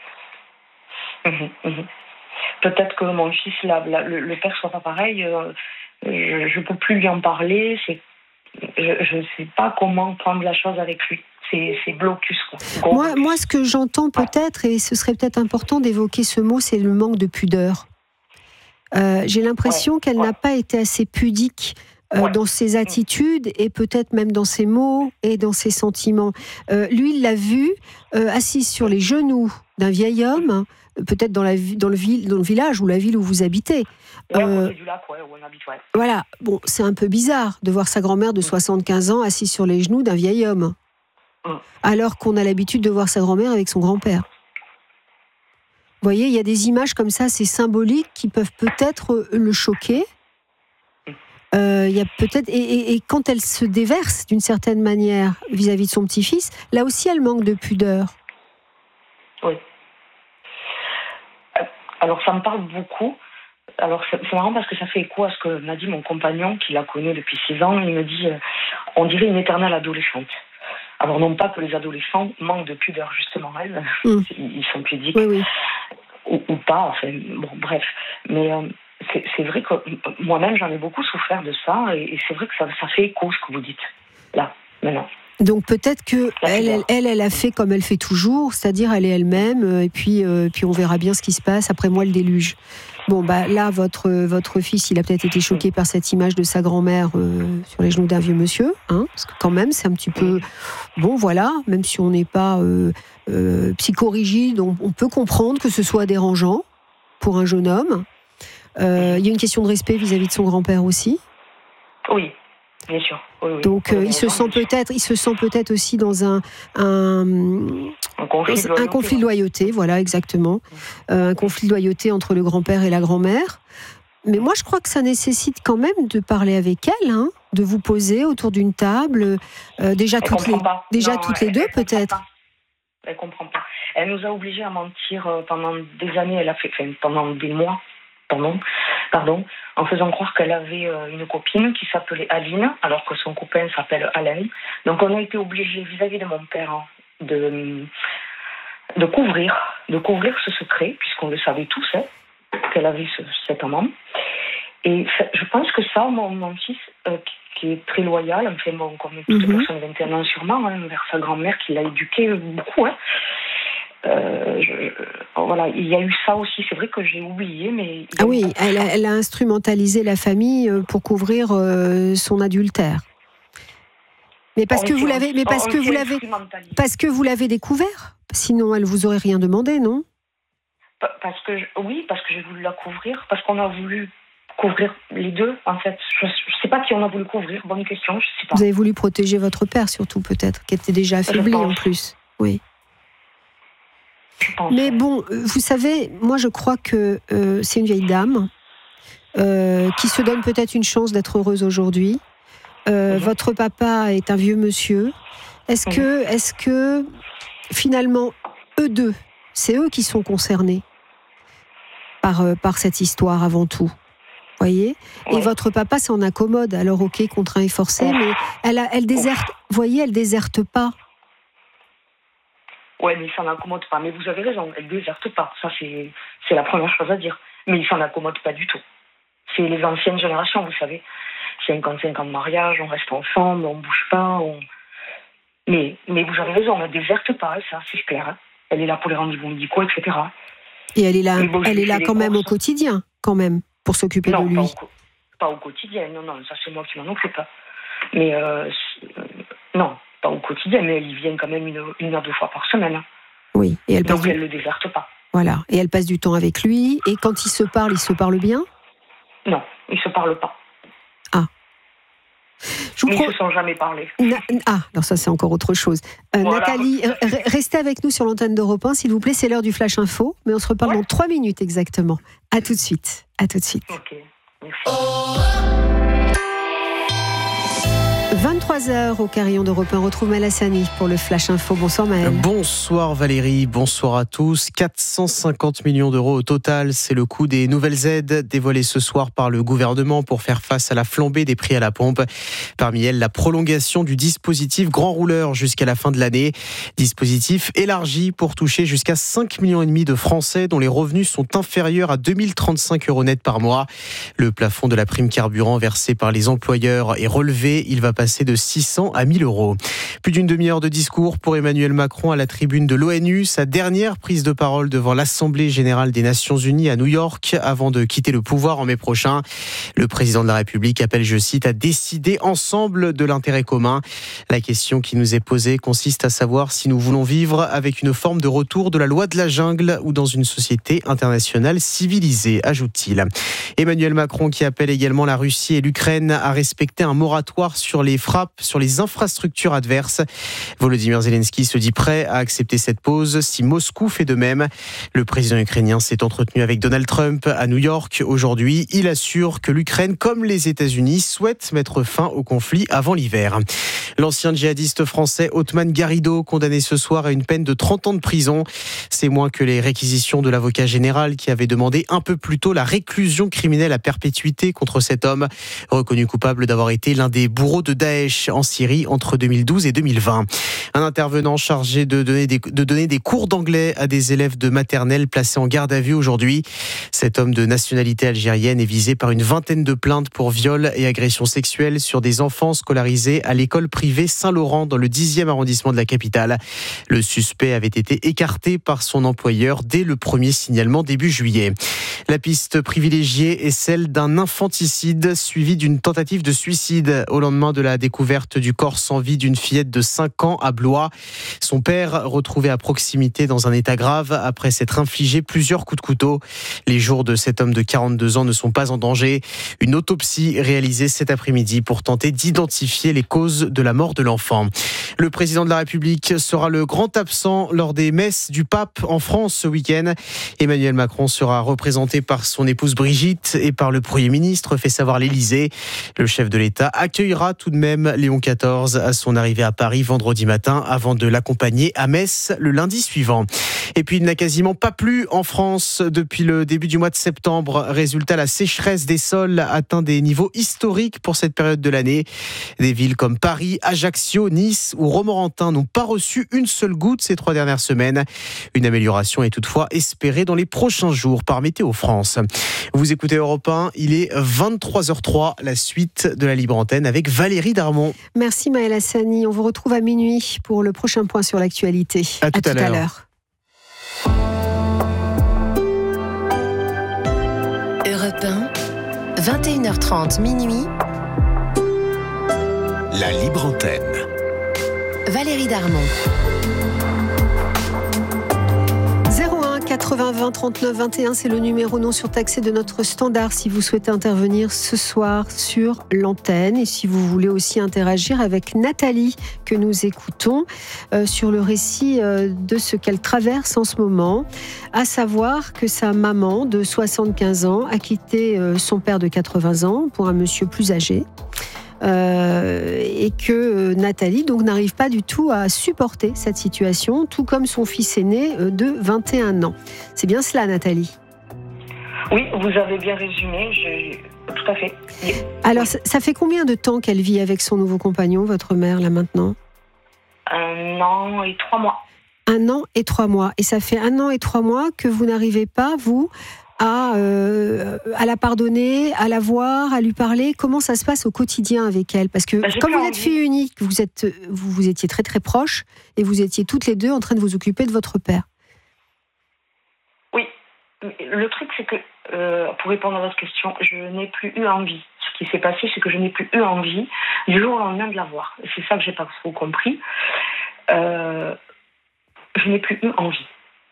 Peut-être que mon fils, le père soit pas pareil. Je ne peux plus lui en parler. Je ne sais pas comment prendre la chose avec lui. C'est blocus. Moi, ce que j'entends peut-être, et ce serait peut-être important d'évoquer ce mot, c'est le manque de pudeur. J'ai l'impression qu'elle n'a pas été assez pudique dans ses attitudes et peut-être même dans ses mots et dans ses sentiments. Lui, il l'a vue assise sur les genoux d'un vieil homme, peut-être dans le village ou la ville où vous habitez. Ouais, à côté du lac, où on habite, ouais. Voilà, bon, c'est un peu bizarre de voir sa grand-mère de 75 ans assise sur les genoux d'un vieil homme, alors qu'on a l'habitude de voir sa grand-mère avec son grand-père. Vous voyez, il y a des images comme ça, c'est symbolique, qui peuvent peut-être le choquer. Il y a peut-être et quand elle se déverse d'une certaine manière vis-à-vis de son petit-fils, là aussi elle manque de pudeur. Oui. Alors ça me parle beaucoup. Alors c'est marrant parce que ça fait écho à ce que m'a dit mon compagnon qui la connaît depuis 6 ans. Il me dit on dirait une éternelle adolescente. Alors non pas que les adolescents manquent de pudeur justement, ils sont pudiques ou pas. Enfin bon bref, mais c'est vrai que moi-même j'en ai beaucoup souffert de ça et c'est vrai que ça fait écho ce que vous dites là maintenant. Donc peut-être que elle a fait comme elle fait toujours, c'est-à-dire elle est elle-même et puis on verra bien ce qui se passe après moi le déluge. Bon bah là votre fils il a peut-être été choqué par cette image de sa grand-mère sur les genoux d'un vieux monsieur, parce que quand même c'est un petit peu bon voilà, même si on n'est pas psychorigide, on peut comprendre que ce soit dérangeant pour un jeune homme. Il y a une question de respect vis-à-vis de son grand-père aussi. Oui, bien sûr. Oui. Donc il se sent peut-être aussi dans un conflit de loyauté, voilà exactement. Un conflit de loyauté entre le grand-père et la grand-mère. Mais moi je crois que ça nécessite quand même de parler avec elle, de vous poser autour d'une table, déjà toutes les deux peut-être. Elle comprend pas. Elle nous a obligés à mentir pendant des années. Pendant des mois. Pardon, en faisant croire qu'elle avait une copine qui s'appelait Aline, alors que son copain s'appelle Alain. Donc on a été obligés vis-à-vis de mon père de couvrir ce secret, puisqu'on le savait tous, qu'elle avait cet amant. Et je pense que ça, mon fils, qui est très loyal, enfin bon, comme toute personne de 21 ans sûrement, vers sa grand-mère qui l'a éduqué beaucoup, voilà, il y a eu ça aussi. C'est vrai que j'ai oublié, mais oui, elle a instrumentalisé la famille pour couvrir son adultère. Mais parce que vous l'avez découvert. Sinon, elle vous aurait rien demandé, non ? Parce que j'ai voulu la couvrir, parce qu'on a voulu couvrir les deux. En fait, je sais pas qui on a voulu couvrir. Bonne question, je sais pas. Vous avez voulu protéger votre père, surtout peut-être, qui était déjà affaibli en plus. Oui. Mais bon, vous savez, moi je crois que c'est une vieille dame qui se donne peut-être une chance d'être heureuse aujourd'hui. Votre papa est un vieux monsieur. Est-ce que finalement, eux deux, c'est eux qui sont concernés par cette histoire avant tout, voyez ? Et votre papa s'en accommode. Alors ok, contraint et forcé, mais elle déserte. Voyez, elle déserte pas. Ouais, mais il s'en accommode pas. Mais vous avez raison, elle déserte pas. Ça, c'est la première chose à dire. Mais il s'en accommode pas du tout. C'est les anciennes générations, vous savez. 55 ans de mariage, on reste ensemble, on bouge pas. Mais vous avez raison, elle déserte pas, ça, c'est clair. Elle est là pour les rendez-vous médicaux, etc. Et elle est là quand même au quotidien, quand même, pour s'occuper de lui. Pas au quotidien, non, ça c'est moi qui m'en occupe. Mais non. Pas au quotidien, mais elle y vient quand même une à 2 fois par semaine. Oui, et elle ne le déserte pas. Voilà, et elle passe du temps avec lui, et quand ils se parlent bien ? Non, ils ne se parlent pas. Ah. Ils ne se sont jamais parlé. Alors ça c'est encore autre chose. Voilà. Nathalie, restez avec nous sur l'antenne d'Europe 1, s'il vous plaît, c'est l'heure du Flash Info, mais on se reparle dans 3 minutes exactement. À tout de suite. Ok, merci. 23h au Carillon d'Europe 1, on retrouve Maël Hassani pour le Flash Info. Bonsoir Maël. Bonsoir Valérie, bonsoir à tous. 450 millions d'euros au total, c'est le coût des nouvelles aides dévoilées ce soir par le gouvernement pour faire face à la flambée des prix à la pompe. Parmi elles, la prolongation du dispositif Grand Rouleur jusqu'à la fin de l'année. Dispositif élargi pour toucher jusqu'à 5,5 millions de Français dont les revenus sont inférieurs à 2035 € net par mois. Le plafond de la prime carburant versée par les employeurs est relevé. Il va passer de de 600 à 1000 euros. Plus d'une demi-heure de discours pour Emmanuel Macron à la tribune de l'ONU, sa dernière prise de parole devant l'Assemblée générale des Nations unies à New York avant de quitter le pouvoir en mai prochain. Le président de la République appelle, je cite, à décider ensemble de l'intérêt commun. La question qui nous est posée consiste à savoir si nous voulons vivre avec une forme de retour de la loi de la jungle ou dans une société internationale civilisée, ajoute-t-il. Emmanuel Macron qui appelle également la Russie et l'Ukraine à respecter un moratoire sur les frappes sur les infrastructures adverses. Volodymyr Zelensky se dit prêt à accepter cette pause si Moscou fait de même. Le président ukrainien s'est entretenu avec Donald Trump à New York aujourd'hui. Il assure que l'Ukraine, comme les États-Unis, souhaite mettre fin au conflit avant l'hiver. L'ancien djihadiste français Othman Garrido, condamné ce soir à une peine de 30 ans de prison. C'est moins que les réquisitions de l'avocat général qui avait demandé un peu plus tôt la réclusion criminelle à perpétuité contre cet homme, reconnu coupable d'avoir été l'un des bourreaux de Daesh en Syrie entre 2012 et 2020. Un intervenant chargé de donner des cours d'anglais à des élèves de maternelle placés en garde à vue aujourd'hui. Cet homme de nationalité algérienne est visé par une vingtaine de plaintes pour viol et agressions sexuelles sur des enfants scolarisés à l'école privée Saint-Laurent dans le 10e arrondissement de la capitale. Le suspect avait été écarté par son employeur dès le premier signalement début juillet. La piste privilégiée est celle d'un infanticide suivi d'une tentative de suicide au lendemain de la découverte du corps sans vie d'une fillette de 5 ans à Blois. Son père retrouvé à proximité dans un état grave après s'être infligé plusieurs coups de couteau. Les jours de cet homme de 42 ans ne sont pas en danger. Une autopsie réalisée cet après-midi pour tenter d'identifier les causes de la mort de l'enfant. Le président de la République sera le grand absent lors des messes du pape en France ce week-end. Emmanuel Macron sera représenté par son épouse Brigitte et par le Premier ministre, fait savoir l'Élysée. Le chef de l'État accueillera tout de même Léon XIV à son arrivée à Paris vendredi matin avant de l'accompagner à Metz le lundi suivant. Et puis il n'a quasiment pas plu en France depuis le début du mois de septembre. Résultat, la sécheresse des sols atteint des niveaux historiques pour cette période de l'année. Des villes comme Paris, Ajaccio, Nice ou Romorantin n'ont pas reçu une seule goutte ces 3 dernières semaines. Une amélioration est toutefois espérée dans les prochains jours par Météo France. Vous écoutez Europe 1, il est 23h03, la suite de la Libre Antenne avec Valérie Darmon. Merci Maël Hassani, on vous retrouve à minuit pour le prochain point sur l'actualité. À tout à l'heure. Europe 1, 21h30 minuit. La Libre Antenne. Valérie Darmon. 01 80 20 39 21, c'est le numéro non surtaxé de notre standard si vous souhaitez intervenir ce soir sur l'antenne et si vous voulez aussi interagir avec Nathalie que nous écoutons sur le récit de ce qu'elle traverse en ce moment, à savoir que sa maman de 75 ans a quitté son père de 80 ans pour un monsieur plus âgé. Et que Nathalie donc n'arrive pas du tout à supporter cette situation, tout comme son fils aîné de 21 ans. C'est bien cela, Nathalie ? Oui, vous avez bien résumé, tout à fait. Alors, ça fait combien de temps qu'elle vit avec son nouveau compagnon, votre mère, là maintenant ? 1 an et 3 mois. 1 an et 3 mois. Et ça fait 1 an et 3 mois que vous n'arrivez pas, vous, à la pardonner, à la voir, à lui parler. Comment ça se passe au quotidien avec elle ? Parce que comme vous êtes fille unique, vous étiez très très proches et vous étiez toutes les deux en train de vous occuper de votre père. Oui, le truc c'est que, pour répondre à votre question, je n'ai plus eu envie. Ce qui s'est passé, c'est que je n'ai plus eu envie du jour au lendemain de la voir. Et c'est ça que j'ai pas trop compris. Je n'ai plus eu envie.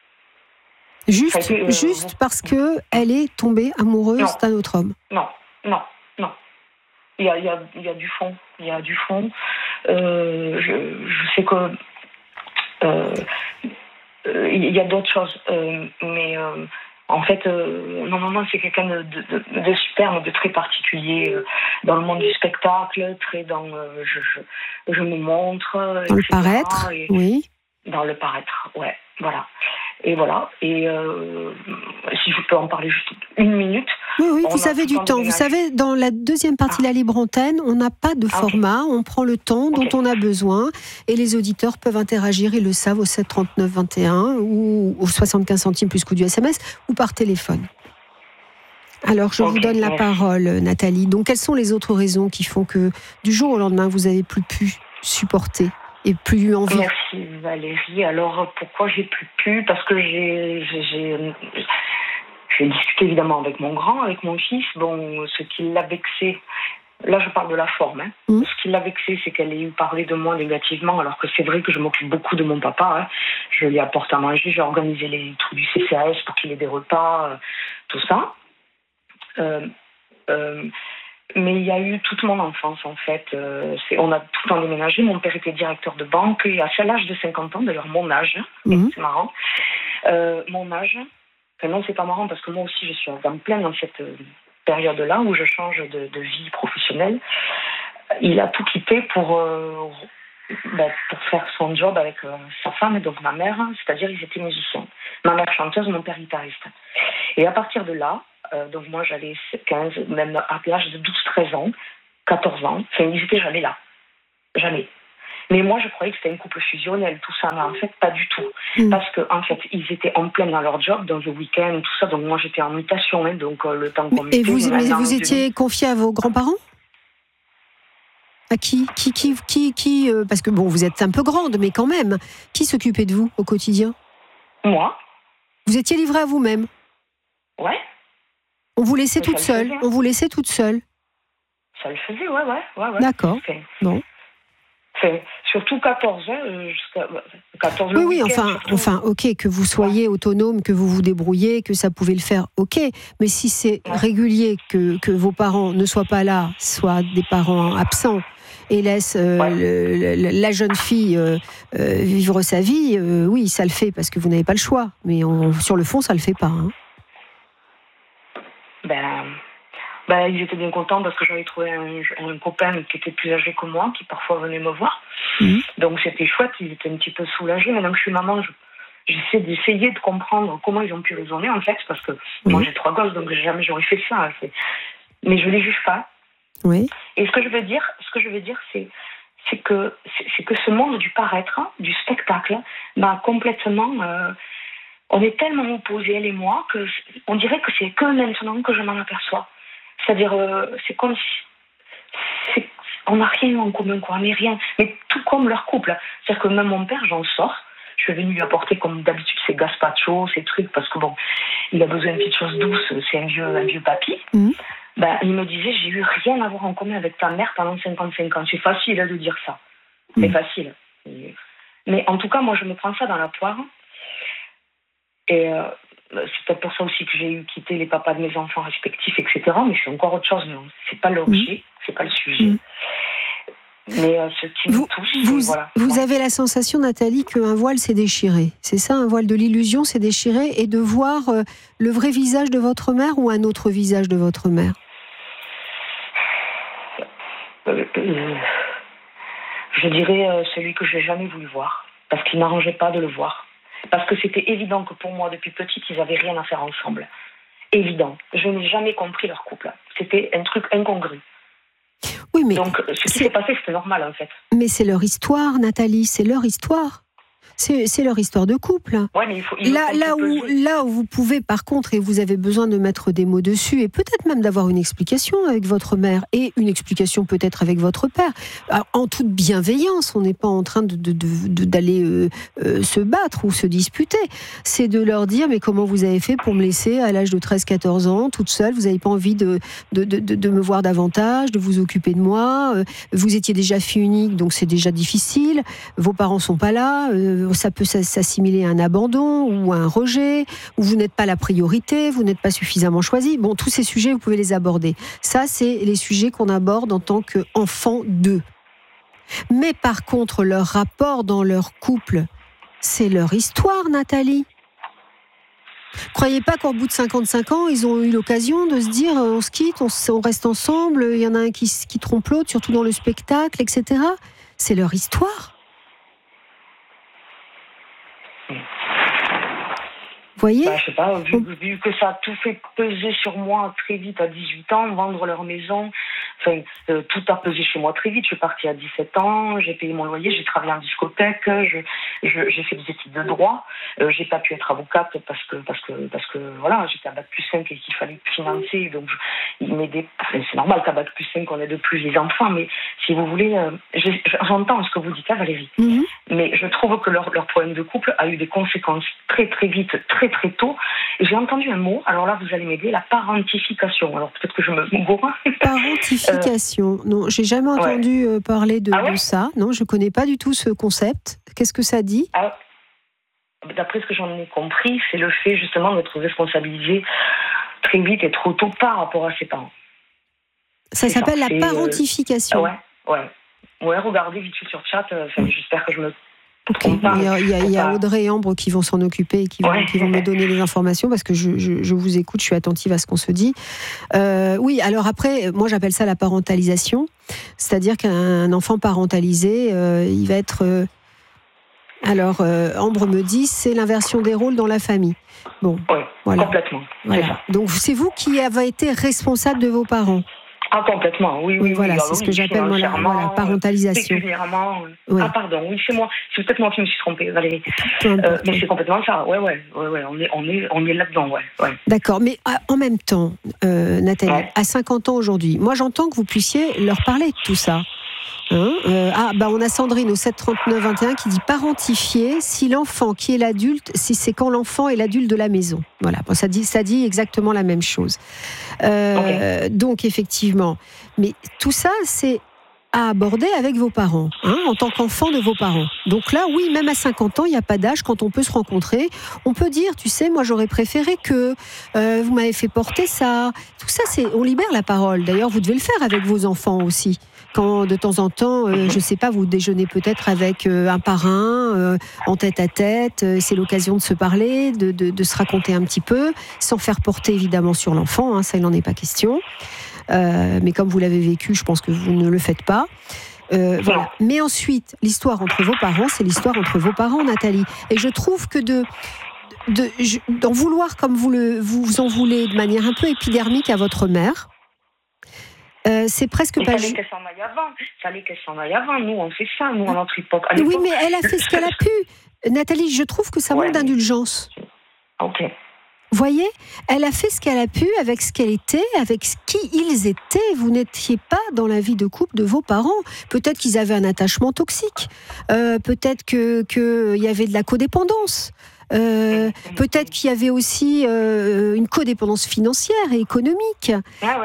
Juste parce qu'elle est tombée amoureuse d'un autre homme. Non. Il y a du fond. Il y a du fond. Je sais que il y a d'autres choses. Mais en fait, normalement, c'est quelqu'un de super, mais de très particulier dans le monde du spectacle, très dans je me montre. Dans le paraître, oui. Dans le paraître, ouais, voilà. Et voilà. Et si je peux en parler juste 1 minute. Oui, vous avez du temps. Vous savez, dans la deuxième partie de la Libre Antenne, on n'a pas de format. On prend le temps dont on a besoin. Et les auditeurs peuvent interagir, ils le savent, au 7 39 21 ou au 75 centimes plus coût du SMS ou par téléphone. Alors, je vous donne la parole, Nathalie. Donc, quelles sont les autres raisons qui font que du jour au lendemain, vous n'avez plus pu supporter et plus eu envie? Merci Valérie. Alors, pourquoi j'ai plus pu? Parce que j'ai discuté évidemment avec mon grand, avec mon fils. Bon, ce qui l'a vexé, là je parle de la forme, ce qui l'a vexé, c'est qu'elle ait eu parlé de moi négativement, alors que c'est vrai que je m'occupe beaucoup de mon papa. Je lui apporte à manger, j'ai organisé les trucs du CCAS pour qu'il ait des repas, tout ça. Mais il y a eu toute mon enfance en fait. On a tout le temps déménagé. Mon père était directeur de banque et à l'âge de 50 ans, d'ailleurs mon âge, c'est marrant, mon âge. Enfin, non, c'est pas marrant parce que moi aussi je suis en pleine dans cette période-là où je change de vie professionnelle. Il a tout quitté pour faire son job avec sa femme et donc ma mère, c'est-à-dire ils étaient musiciens. Ma mère chanteuse, mon père guitariste. Et à partir de là, donc moi j'avais 15, même à l'âge de 12-13 ans, 14 ans, enfin ils n'étaient jamais là. Jamais. Mais moi je croyais que c'était un couple fusionnel, tout ça, mais en fait pas du tout. Parce qu'en fait ils étaient en plein dans leur job, dans le week-end, tout ça, donc moi j'étais en mutation, donc le temps qu'on Et vous étiez confié à vos grands-parents? À qui parce que bon, vous êtes un peu grande, mais quand même, qui s'occupait de vous au quotidien? Moi. Vous étiez livrée à vous-même? Ouais. On vous laissait toute seule? On vous laissait toute seule? Ça le faisait, ouais. D'accord. Bon. Surtout 14 ans, jusqu'à 14 ans. Oui, enfin, ok, que vous soyez autonome, que vous vous débrouillez, que ça pouvait le faire, ok. Mais si c'est régulier que vos parents ne soient pas là, soit des parents absents, et laissent la jeune fille vivre sa vie, oui, ça le fait parce que vous n'avez pas le choix. Mais sur le fond, ça le fait pas. Ils étaient bien contents parce que j'avais trouvé un copain qui était plus âgé que moi, qui parfois venait me voir. Donc c'était chouette, ils étaient un petit peu soulagés. Maintenant que je suis maman, j'essaie d'essayer de comprendre comment ils ont pu raisonner en fait, parce que moi j'ai 3 gosses, donc jamais j'aurais fait ça. Mais je les juge pas. Oui. Et ce que je veux dire, c'est que ce monde du paraître, du spectacle, m'a complètement. On est tellement opposés, elle et moi, que on dirait que c'est que maintenant que je m'en aperçois. C'est-à-dire, c'est comme si on n'a rien en commun, quoi, mais rien. Mais tout comme leur couple. C'est-à-dire que même mon père, j'en sors. Je suis venue lui apporter, comme d'habitude, ses gazpacho, ces trucs, parce que bon, il a besoin de petites choses douces. C'est un vieux papy. Il me disait, j'ai eu rien à voir en commun avec ta mère pendant 55 ans. C'est facile de dire ça. C'est facile. Mais en tout cas, moi, je me prends ça dans la poire. Et c'est peut-être pour ça aussi que j'ai quitté les papas de mes enfants respectifs, etc. Mais c'est encore autre chose. Non, c'est pas l'objet, c'est pas le sujet. Mais ce qui me touche, voilà. Vous avez la sensation, Nathalie, qu'un voile s'est déchiré. C'est ça, un voile de l'illusion s'est déchiré, et de voir le vrai visage de votre mère ou un autre visage de votre mère? Je dirais celui que je n'ai jamais voulu voir, parce qu'il n'arrangeait pas de le voir. Parce que c'était évident que pour moi, depuis petite, ils n'avaient rien à faire ensemble. Évident. Je n'ai jamais compris leur couple. C'était un truc incongru. Oui, mais donc, ce qui s'est passé, c'était normal, en fait. Mais c'est leur histoire, Nathalie, c'est leur histoire. C'est leur histoire de couple. Ouais, mais là où vous pouvez, par contre, et vous avez besoin de mettre des mots dessus, et peut-être même d'avoir une explication avec votre mère, et une explication peut-être avec votre père, alors, en toute bienveillance, on n'est pas en train d'aller se battre ou se disputer. C'est de leur dire, mais comment vous avez fait pour me laisser à l'âge de 13-14 ans, toute seule, vous n'avez pas envie de me voir davantage, de vous occuper de moi, vous étiez déjà fille unique, donc c'est déjà difficile, vos parents sont pas là, ça peut s'assimiler à un abandon ou à un rejet, ou vous n'êtes pas la priorité, vous n'êtes pas suffisamment choisi. Bon, tous ces sujets, vous pouvez les aborder. Ça, c'est les sujets qu'on aborde en tant qu'enfant d'eux. Mais par contre, leur rapport dans leur couple, c'est leur histoire, Nathalie. Croyez pas qu'au bout de 55 ans, ils ont eu l'occasion de se dire on se quitte, on reste ensemble, il y en a un qui trompe l'autre, surtout dans le spectacle, etc. C'est leur histoire. Voyez, je sais pas, vu que ça a tout fait peser sur moi très vite à 18 ans, vendre leur maison, tout a pesé chez moi très vite. Je suis partie à 17 ans, j'ai payé mon loyer, j'ai travaillé en discothèque, j'ai fait des études de droit. J'ai pas pu être avocate parce que voilà, j'étais à bac+5 et qu'il fallait financer. Donc il m'aidait. C'est normal qu'à bac+5 on aide plus les enfants, mais si vous voulez, j'entends ce que vous dites, Valérie. Mais je trouve que leur problème de couple a eu des conséquences très très vite, très très tôt. J'ai entendu un mot. Alors là, vous allez m'aider, la parentification. Alors peut-être que je me gourre. Parentification. Non, j'ai jamais entendu parler de ça. Non, je connais pas du tout ce concept. Qu'est-ce que ça dit ? D'après ce que j'en ai compris, c'est le fait justement d'être responsabilisé très vite et trop tôt par rapport à ses parents. Ça s'appelle la parentification. Ouais, regardez vite fait sur chat. J'espère que je me... Okay. Il y a Audrey et Ambre qui vont s'en occuper et qui vont me donner les informations parce que je vous écoute, je suis attentive à ce qu'on se dit. Oui, alors après, moi j'appelle ça la parentalisation, c'est-à-dire qu'un enfant parentalisé, il va être... Ambre me dit, c'est l'inversion des rôles dans la famille. Bon, voilà. Complètement. Voilà. Donc c'est vous qui avez été responsable de vos parents. Complètement, oui. Voilà, c'est ce que j'appelle moi la parentalisation. Ah pardon, oui, c'est moi. C'est peut-être moi qui me suis trompée, Valérie. Mais c'est complètement ça. Ouais, on est là-dedans, ouais. D'accord, mais en même temps, Nathalie, à 50 ans aujourd'hui, moi j'entends que vous puissiez leur parler de tout ça. On a Sandrine au 739-21 qui dit parentifier si l'enfant qui est l'adulte, si c'est quand l'enfant est l'adulte de la maison. Voilà, bon, ça dit exactement la même chose. Donc effectivement, mais tout ça c'est à aborder avec vos parents, en tant qu'enfant de vos parents. Donc là, oui, même à 50 ans, il n'y a pas d'âge, quand on peut se rencontrer, on peut dire, tu sais, moi j'aurais préféré que vous m'avez fait porter ça. Tout ça, on libère la parole. D'ailleurs, vous devez le faire avec vos enfants aussi. Quand de temps en temps, je ne sais pas, vous déjeunez peut-être avec un parrain, en tête à tête, c'est l'occasion de se parler, de se raconter un petit peu, sans faire porter évidemment sur l'enfant, ça il n'en est pas question. Mais comme vous l'avez vécu, je pense que vous ne le faites pas. Voilà. Mais ensuite, l'histoire entre vos parents, c'est l'histoire entre vos parents, Nathalie. Et je trouve que d'en vouloir comme vous en voulez de manière un peu épidermique à votre mère, c'est presque pas... Il fallait qu'elle s'en aille avant. Nous, on fait ça, nous, à notre époque. Oui, mais elle a fait ce qu'elle a pu. Nathalie, je trouve que ça manque d'indulgence. Ok. Voyez, elle a fait ce qu'elle a pu avec ce qu'elle était, avec ce qui ils étaient. Vous n'étiez pas dans la vie de couple de vos parents. Peut-être qu'ils avaient un attachement toxique. Peut-être qu'il y avait de la codépendance. Peut-être qu'il y avait aussi une codépendance financière et économique.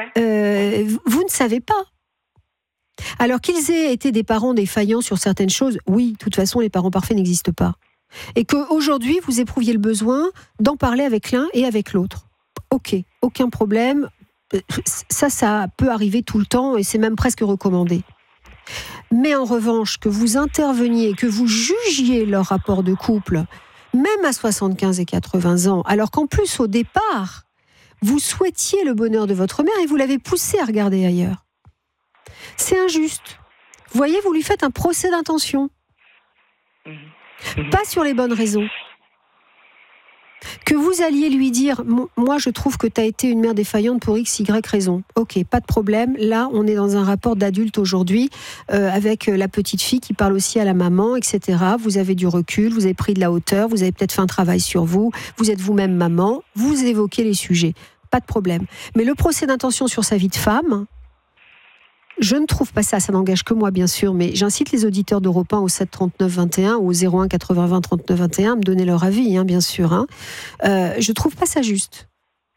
Vous ne savez pas. Alors qu'ils aient été des parents défaillants sur certaines choses, oui, de toute façon, les parents parfaits n'existent pas. Et qu'aujourd'hui, vous éprouviez le besoin d'en parler avec l'un et avec l'autre. Ok, aucun problème. Ça peut arriver tout le temps et c'est même presque recommandé. Mais en revanche, que vous interveniez, que vous jugiez leur rapport de couple, même à 75 et 80 ans, alors qu'en plus, au départ, vous souhaitiez le bonheur de votre mère et vous l'avez poussé à regarder ailleurs. C'est injuste. Vous voyez, vous lui faites un procès d'intention. Pas sur les bonnes raisons. Que vous alliez lui dire, moi je trouve que tu as été une mère défaillante pour X, Y raison. Ok, pas de problème. Là, on est dans un rapport d'adulte aujourd'hui, avec la petite fille qui parle aussi à la maman, etc. Vous avez du recul, vous avez pris de la hauteur, vous avez peut-être fait un travail sur vous, vous êtes vous-même maman, vous évoquez les sujets. Pas de problème. Mais le procès d'intention sur sa vie de femme, je ne trouve pas ça n'engage que moi bien sûr, mais j'incite les auditeurs d'Europe 1 au 7 39 21 ou au 01 80 20 39 21 à me donner leur avis, bien sûr. Je ne trouve pas ça juste.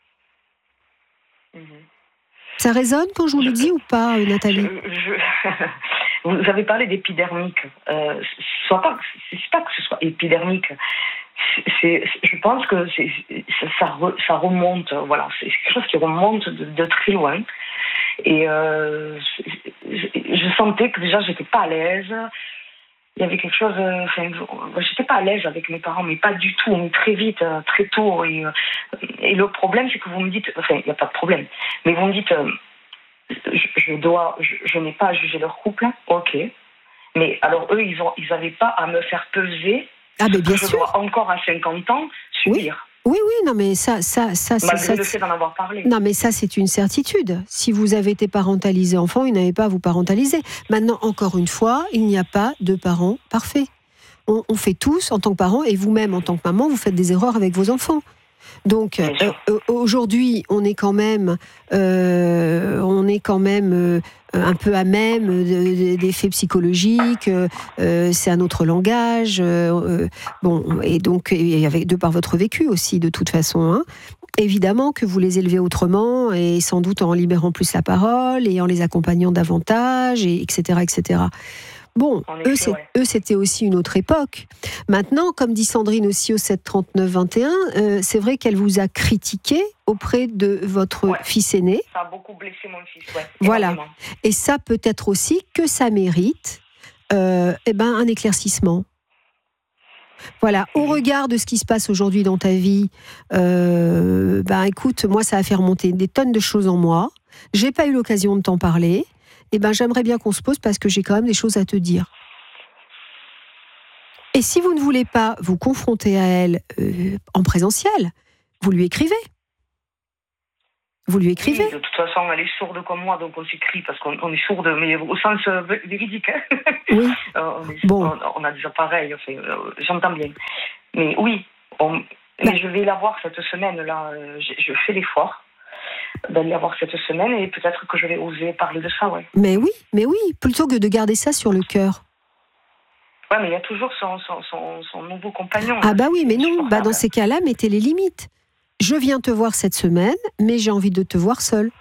Ça résonne quand je vous le dis ou pas, Nathalie? Vous avez parlé d'épidermique. C'est pas que ce soit épidermique. Je pense que ça remonte. Voilà, c'est quelque chose qui remonte de très loin. Et je sentais que déjà j'étais pas à l'aise. Il y avait quelque chose. J'étais pas à l'aise avec mes parents, mais pas du tout, mais très vite, très tôt. Et le problème, c'est que vous me dites, il n'y a pas de problème, mais vous me dites, je n'ai pas à juger leur couple, ok. Mais alors eux, ils n'avaient pas à me faire peser. Ah, mais bien sûr. Je dois encore à 50 ans subir. Oui, non, mais ça, malgré le fait d'en avoir parlé. Non, mais ça, c'est une certitude. Si vous avez été parentalisé enfant, il n'avait pas à vous parentaliser. Maintenant, encore une fois, il n'y a pas de parents parfaits. On fait tous, en tant que parents, et vous-même, en tant que maman, vous faites des erreurs avec vos enfants. Donc, aujourd'hui, on est quand même un peu à même d'effets psychologiques. C'est un autre langage. Et donc, de par votre vécu aussi, de toute façon. Hein. Évidemment que vous les élevez autrement, et sans doute en libérant plus la parole, et en les accompagnant davantage, et etc., etc. Bon, eux, c'était aussi une autre époque. Maintenant, comme dit Sandrine aussi au 739-21, c'est vrai qu'elle vous a critiqué auprès de votre fils aîné. Ça a beaucoup blessé mon fils, Voilà. Et ça peut-être aussi que ça mérite un éclaircissement. Voilà, au regard de ce qui se passe aujourd'hui dans ta vie, écoute, moi, ça a fait remonter des tonnes de choses en moi. J'ai pas eu l'occasion de t'en parler. J'aimerais bien qu'on se pose parce que j'ai quand même des choses à te dire. Et si vous ne voulez pas vous confronter à elle en présentiel, vous lui écrivez. Oui, de toute façon, elle est sourde comme moi, donc on s'écrit parce qu'on est sourde, mais au sens véridique. Hein. Oui. On a des appareils, j'entends bien. Mais oui, mais je vais la voir cette semaine-là. Je fais l'effort d'aller la voir cette semaine et peut-être que je vais oser parler de ça, ouais. Mais oui, plutôt que de garder ça sur le cœur. Ouais, mais il y a toujours son nouveau compagnon. Ah oui, mais non, dans ces cas-là, mettez les limites. Je viens te voir cette semaine, mais j'ai envie de te voir seule.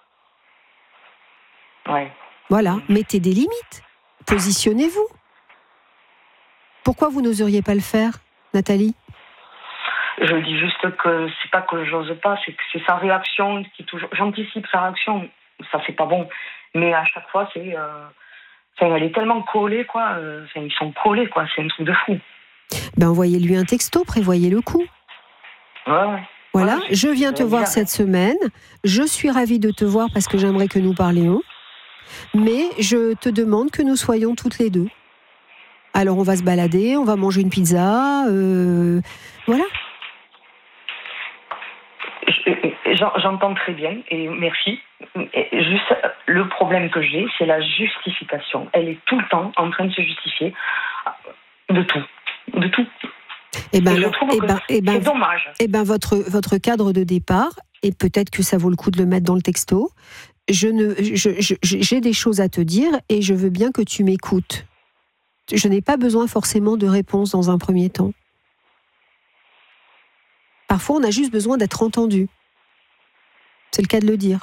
Ouais. Voilà, mettez des limites. Positionnez-vous. Pourquoi vous n'oseriez pas le faire, Nathalie ? Je dis juste que c'est pas que j'ose pas, c'est que c'est sa réaction qui toujours. J'anticipe sa réaction, ça c'est pas bon. Mais à chaque fois, elle est tellement collée, quoi. Ils sont collés, quoi. C'est un truc de fou. Envoyez-lui un texto, prévoyez le coup. Ouais. Voilà, je viens te voir cette semaine. Je suis ravie de te voir parce que j'aimerais que nous parlions. Mais je te demande que nous soyons toutes les deux. Alors on va se balader, on va manger une pizza, voilà. J'entends très bien et merci. Juste le problème que j'ai, c'est la justification. Elle est tout le temps en train de se justifier de tout. C'est dommage. Votre cadre de départ, et peut-être que ça vaut le coup de le mettre dans le texto, j'ai des choses à te dire et je veux bien que tu m'écoutes. Je n'ai pas besoin forcément de réponse dans un premier temps. Parfois, on a juste besoin d'être entendu. C'est le cas de le dire.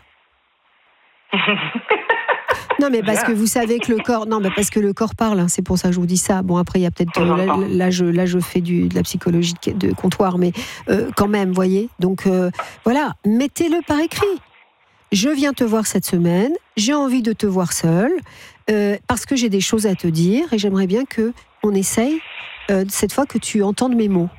Non, mais parce que vous savez que le corps... Non, mais parce que le corps parle, hein, c'est pour ça que je vous dis ça. Bon, après, il y a peut-être... Là, je fais de la psychologie de comptoir, mais quand même, voyez. Donc, voilà, mettez-le par écrit. Je viens te voir cette semaine, j'ai envie de te voir seule, parce que j'ai des choses à te dire, et j'aimerais bien qu'on essaye, cette fois, que tu entendes mes mots.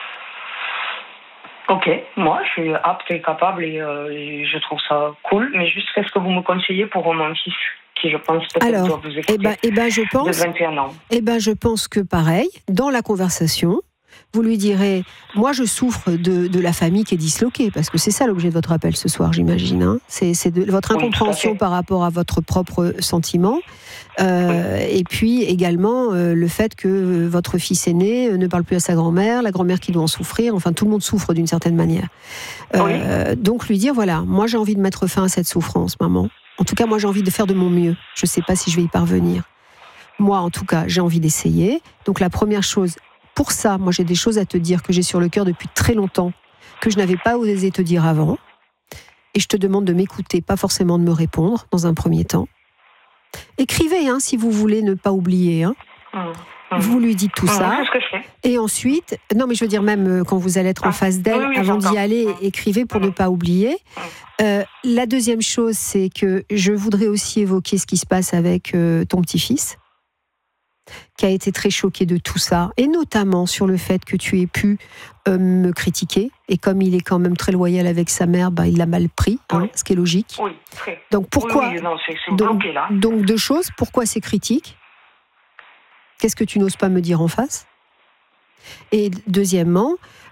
Ok, moi je suis apte et capable et je trouve ça cool, mais juste qu'est-ce que vous me conseillez pour mon fils qui je pense peut-être doit vous écouter je pense, de 21 ans. Je pense que pareil, dans la conversation, vous lui direz, moi je souffre de la famille qui est disloquée, parce que c'est ça l'objet de votre appel ce soir, j'imagine. Hein. C'est de votre incompréhension par rapport à votre propre sentiment. Et puis également le fait que votre fils aîné ne parle plus à sa grand-mère, la grand-mère qui doit en souffrir, enfin tout le monde souffre d'une certaine manière. Donc lui dire, voilà, moi j'ai envie de mettre fin à cette souffrance, maman. En tout cas, moi j'ai envie de faire de mon mieux. Je ne sais pas si je vais y parvenir. Moi, en tout cas, j'ai envie d'essayer. Donc la première chose, pour ça, moi j'ai des choses à te dire que j'ai sur le cœur depuis très longtemps, que je n'avais pas osé te dire avant. Et je te demande de m'écouter, pas forcément de me répondre dans un premier temps. Écrivez, si vous voulez ne pas oublier. Vous lui dites tout ça. C'est ce que je fais. Et ensuite, non mais je veux dire même quand vous allez être en face d'elle, avant d'y aller, écrivez pour ne pas oublier. La deuxième chose, c'est que je voudrais aussi évoquer ce qui se passe avec ton petit-fils, qui a été très choqué de tout ça, et notamment sur le fait que tu aies pu me critiquer, et comme il est quand même très loyal avec sa mère, il l'a mal pris, ce qui est logique. Oui, très. Donc pourquoi c'est bloqué, là. Donc deux choses, pourquoi ces critiques ? Qu'est-ce que tu n'oses pas me dire en face ? Et deuxièmement,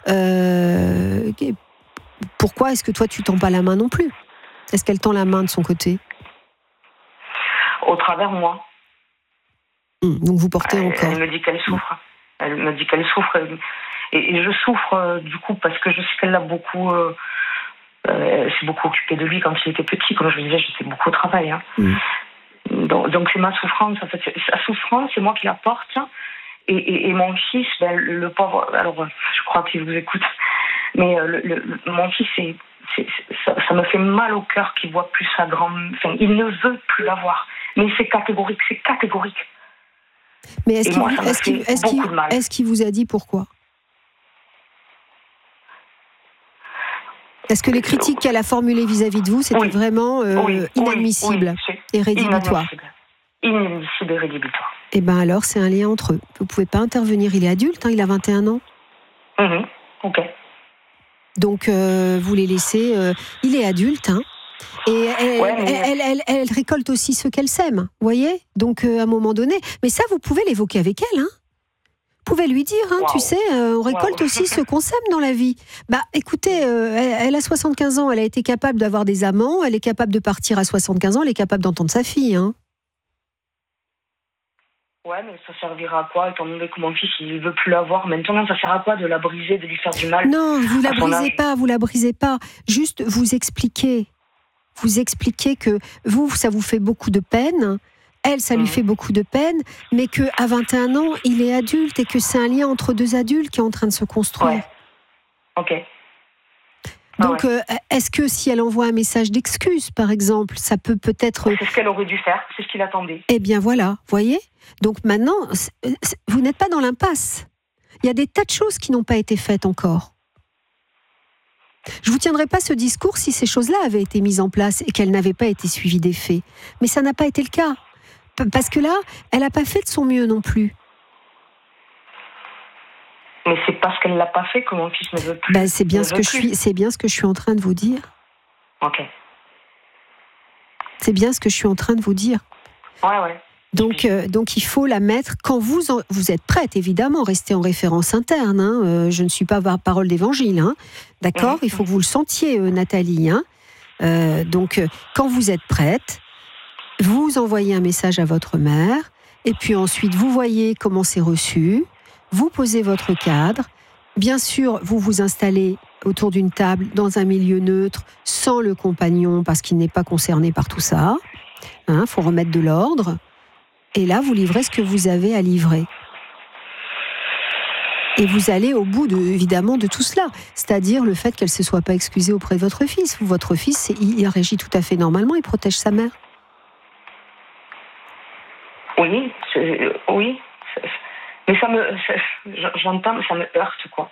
pourquoi est-ce que toi, tu tends pas la main non plus ? Est-ce qu'elle tend la main de son côté ? Au travers moi. Donc vous portez encore. Elle me dit qu'elle souffre. Elle me dit qu'elle souffre. Et je souffre du coup parce que je sais qu'elle l'a beaucoup... elle s'est beaucoup occupée de lui quand il était petit. Comme je le disais, j'étais beaucoup au travail. Hein. Donc c'est ma souffrance. En fait, sa souffrance, c'est moi qui la porte. Et mon fils, le pauvre... Alors, je crois qu'il vous écoute. Mais mon fils, ça me fait mal au cœur qu'il voit plus sa grande... Enfin, il ne veut plus la voir. Mais c'est catégorique. Mais est-ce qu'il vous a dit pourquoi ? Est-ce que les critiques qu'elle a formulées vis-à-vis de vous, c'était vraiment inadmissible et rédhibitoire ? Inadmissible et rédhibitoire. Eh bien alors, c'est un lien entre eux. Vous ne pouvez pas intervenir. Il est adulte, il a 21 ans. Ok. Donc, vous les laissez... il est adulte, et elle récolte aussi ce qu'elle sème, vous voyez ? Donc, à un moment donné... Mais ça, vous pouvez l'évoquer avec elle, Vous pouvez lui dire, tu sais, on récolte aussi ce qu'on sème dans la vie. Écoutez, elle a 75 ans, elle a été capable d'avoir des amants, elle est capable de partir à 75 ans, elle est capable d'entendre sa fille, Ouais, mais ça servira à quoi, étant donné que mon fils, il ne veut plus la voir. Maintenant, ça sert à quoi de la briser, de lui faire du mal ? Non, vous la brisez pas. Juste, vous expliquez que vous, ça vous fait beaucoup de peine. Elle, ça lui fait beaucoup de peine, mais qu'à 21 ans, il est adulte et que c'est un lien entre deux adultes qui est en train de se construire. Ouais. Ok. Donc, est-ce que si elle envoie un message d'excuse, par exemple, ça peut-être... C'est ce qu'elle aurait dû faire, c'est ce qu'il attendait. Eh bien voilà, voyez ? Donc maintenant, vous n'êtes pas dans l'impasse. Il y a des tas de choses qui n'ont pas été faites encore. Je ne vous tiendrai pas ce discours si ces choses-là avaient été mises en place et qu'elles n'avaient pas été suivies des faits. Mais ça n'a pas été le cas. Parce que là, elle n'a pas fait de son mieux non plus. Mais c'est parce qu'elle ne l'a pas fait que mon fils ne veut plus. C'est bien ce que je suis en train de vous dire. Ok. C'est bien ce que je suis en train de vous dire. Ouais. Donc il faut la mettre quand vous êtes prête, évidemment, restez en référence interne. Je ne suis pas parole d'évangile. D'accord ? Il faut que vous le sentiez, Nathalie. Donc, quand vous êtes prête, vous envoyez un message à votre mère, et puis ensuite, vous voyez comment c'est reçu, vous posez votre cadre. Bien sûr, vous vous installez autour d'une table, dans un milieu neutre, sans le compagnon, parce qu'il n'est pas concerné par tout ça. Faut remettre de l'ordre. Et là, vous livrez ce que vous avez à livrer. Et vous allez au bout, évidemment, de tout cela. C'est-à-dire le fait qu'elle ne se soit pas excusée auprès de votre fils. Votre fils, il réagit tout à fait normalement, il protège sa mère. Oui. Mais j'entends, ça me heurte, quoi.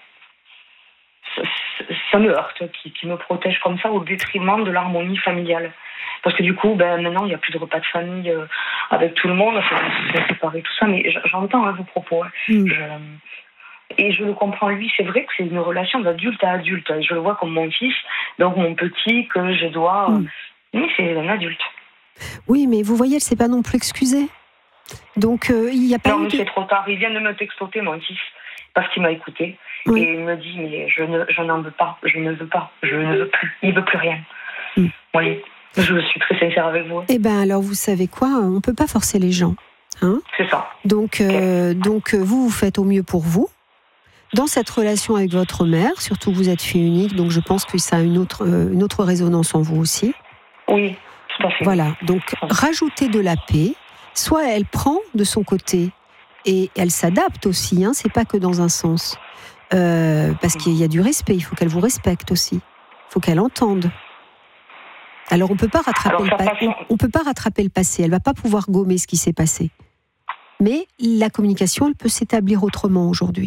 Ça me heurte qui me protège comme ça au détriment de l'harmonie familiale. Parce que du coup, maintenant, il n'y a plus de repas de famille avec tout le monde, c'est séparé, tout ça, mais j'entends vos propos. Et je le comprends, lui, c'est vrai que c'est une relation d'adulte à adulte. Je le vois comme mon fils, donc mon petit, que je dois... Oui, c'est un adulte. Oui, mais vous voyez, elle ne s'est pas non plus excusée. Donc, il n'y a pas... Non, mais c'est trop tard. Il vient de me textoter, mon fils, parce qu'il m'a écouté. Oui. Et il me dit, mais je n'en veux pas, je ne veux pas, je ne veux plus. Il ne veut plus rien. Oui, je suis très sincère avec vous. Eh bien, alors, vous savez quoi ? On ne peut pas forcer les gens. C'est ça. Donc, vous faites au mieux pour vous. Dans cette relation avec votre mère, surtout que vous êtes fille unique, donc je pense que ça a une autre résonance en vous aussi. Oui, tout à fait. Voilà, donc rajoutez de la paix. Soit elle prend de son côté et elle s'adapte aussi, c'est pas que dans un sens. Parce qu'il y a du respect, il faut qu'elle vous respecte aussi. Il faut qu'elle entende. Alors on peut pas rattraper le passé, elle va pas pouvoir gommer ce qui s'est passé. Mais la communication, elle peut s'établir autrement aujourd'hui.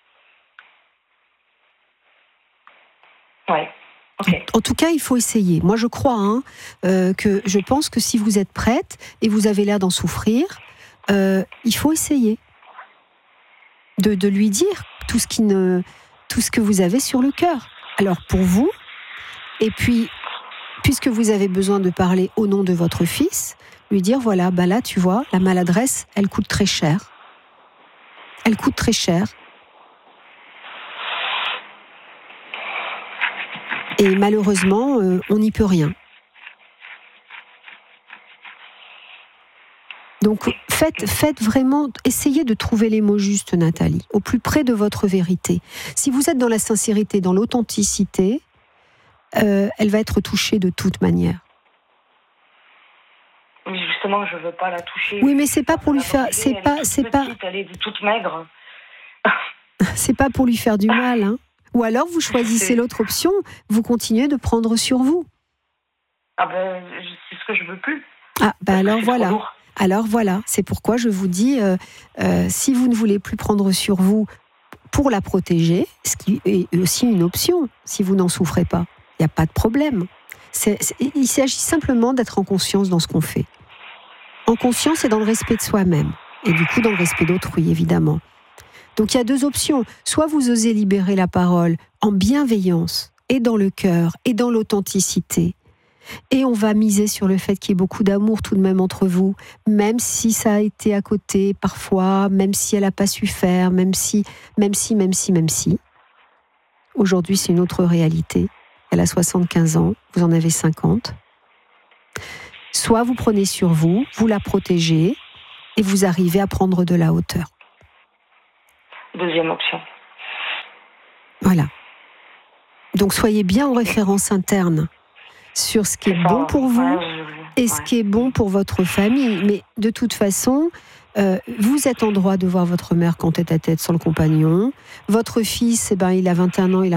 Ouais. Okay. En tout cas, il faut essayer. Moi, je crois je pense que si vous êtes prête et vous avez l'air d'en souffrir, il faut essayer de lui dire tout ce que vous avez sur le cœur. Alors pour vous, et puis puisque vous avez besoin de parler au nom de votre fils, lui dire voilà, là tu vois, la maladresse, elle coûte très cher. Elle coûte très cher. Et malheureusement, on n'y peut rien. Donc, faites vraiment, essayez de trouver les mots justes, Nathalie, au plus près de votre vérité. Si vous êtes dans la sincérité, dans l'authenticité, elle va être touchée de toute manière. Mais justement, je veux pas la toucher. Oui, mais c'est pas pour lui faire, Elle est toute maigre. C'est pas pour lui faire du mal, hein. Ou alors vous choisissez l'autre option, vous continuez de prendre sur vous. Ah ben, c'est ce que je veux plus. Ah ben alors voilà. Alors voilà, c'est pourquoi je vous dis, si vous ne voulez plus prendre sur vous pour la protéger, ce qui est aussi une option, si vous n'en souffrez pas, il n'y a pas de problème. Il s'agit simplement d'être en conscience dans ce qu'on fait. En conscience et dans le respect de soi-même. Et du coup, dans le respect d'autrui, évidemment. Donc il y a deux options. Soit vous osez libérer la parole en bienveillance, et dans le cœur, et dans l'authenticité. Et on va miser sur le fait qu'il y ait beaucoup d'amour tout de même entre vous, même si ça a été à côté parfois, même si elle n'a pas su faire, même si. Aujourd'hui, c'est une autre réalité. Elle a 75 ans, vous en avez 50. Soit vous prenez sur vous, vous la protégez, et vous arrivez à prendre de la hauteur. Deuxième option. Voilà. Donc soyez bien en référence interne sur ce qui est bon pour vous et ce qui est bon pour votre famille. Mais de toute façon, vous êtes en droit de voir votre mère quand tête à tête sans le compagnon. Votre fils, il a 21 ans, il a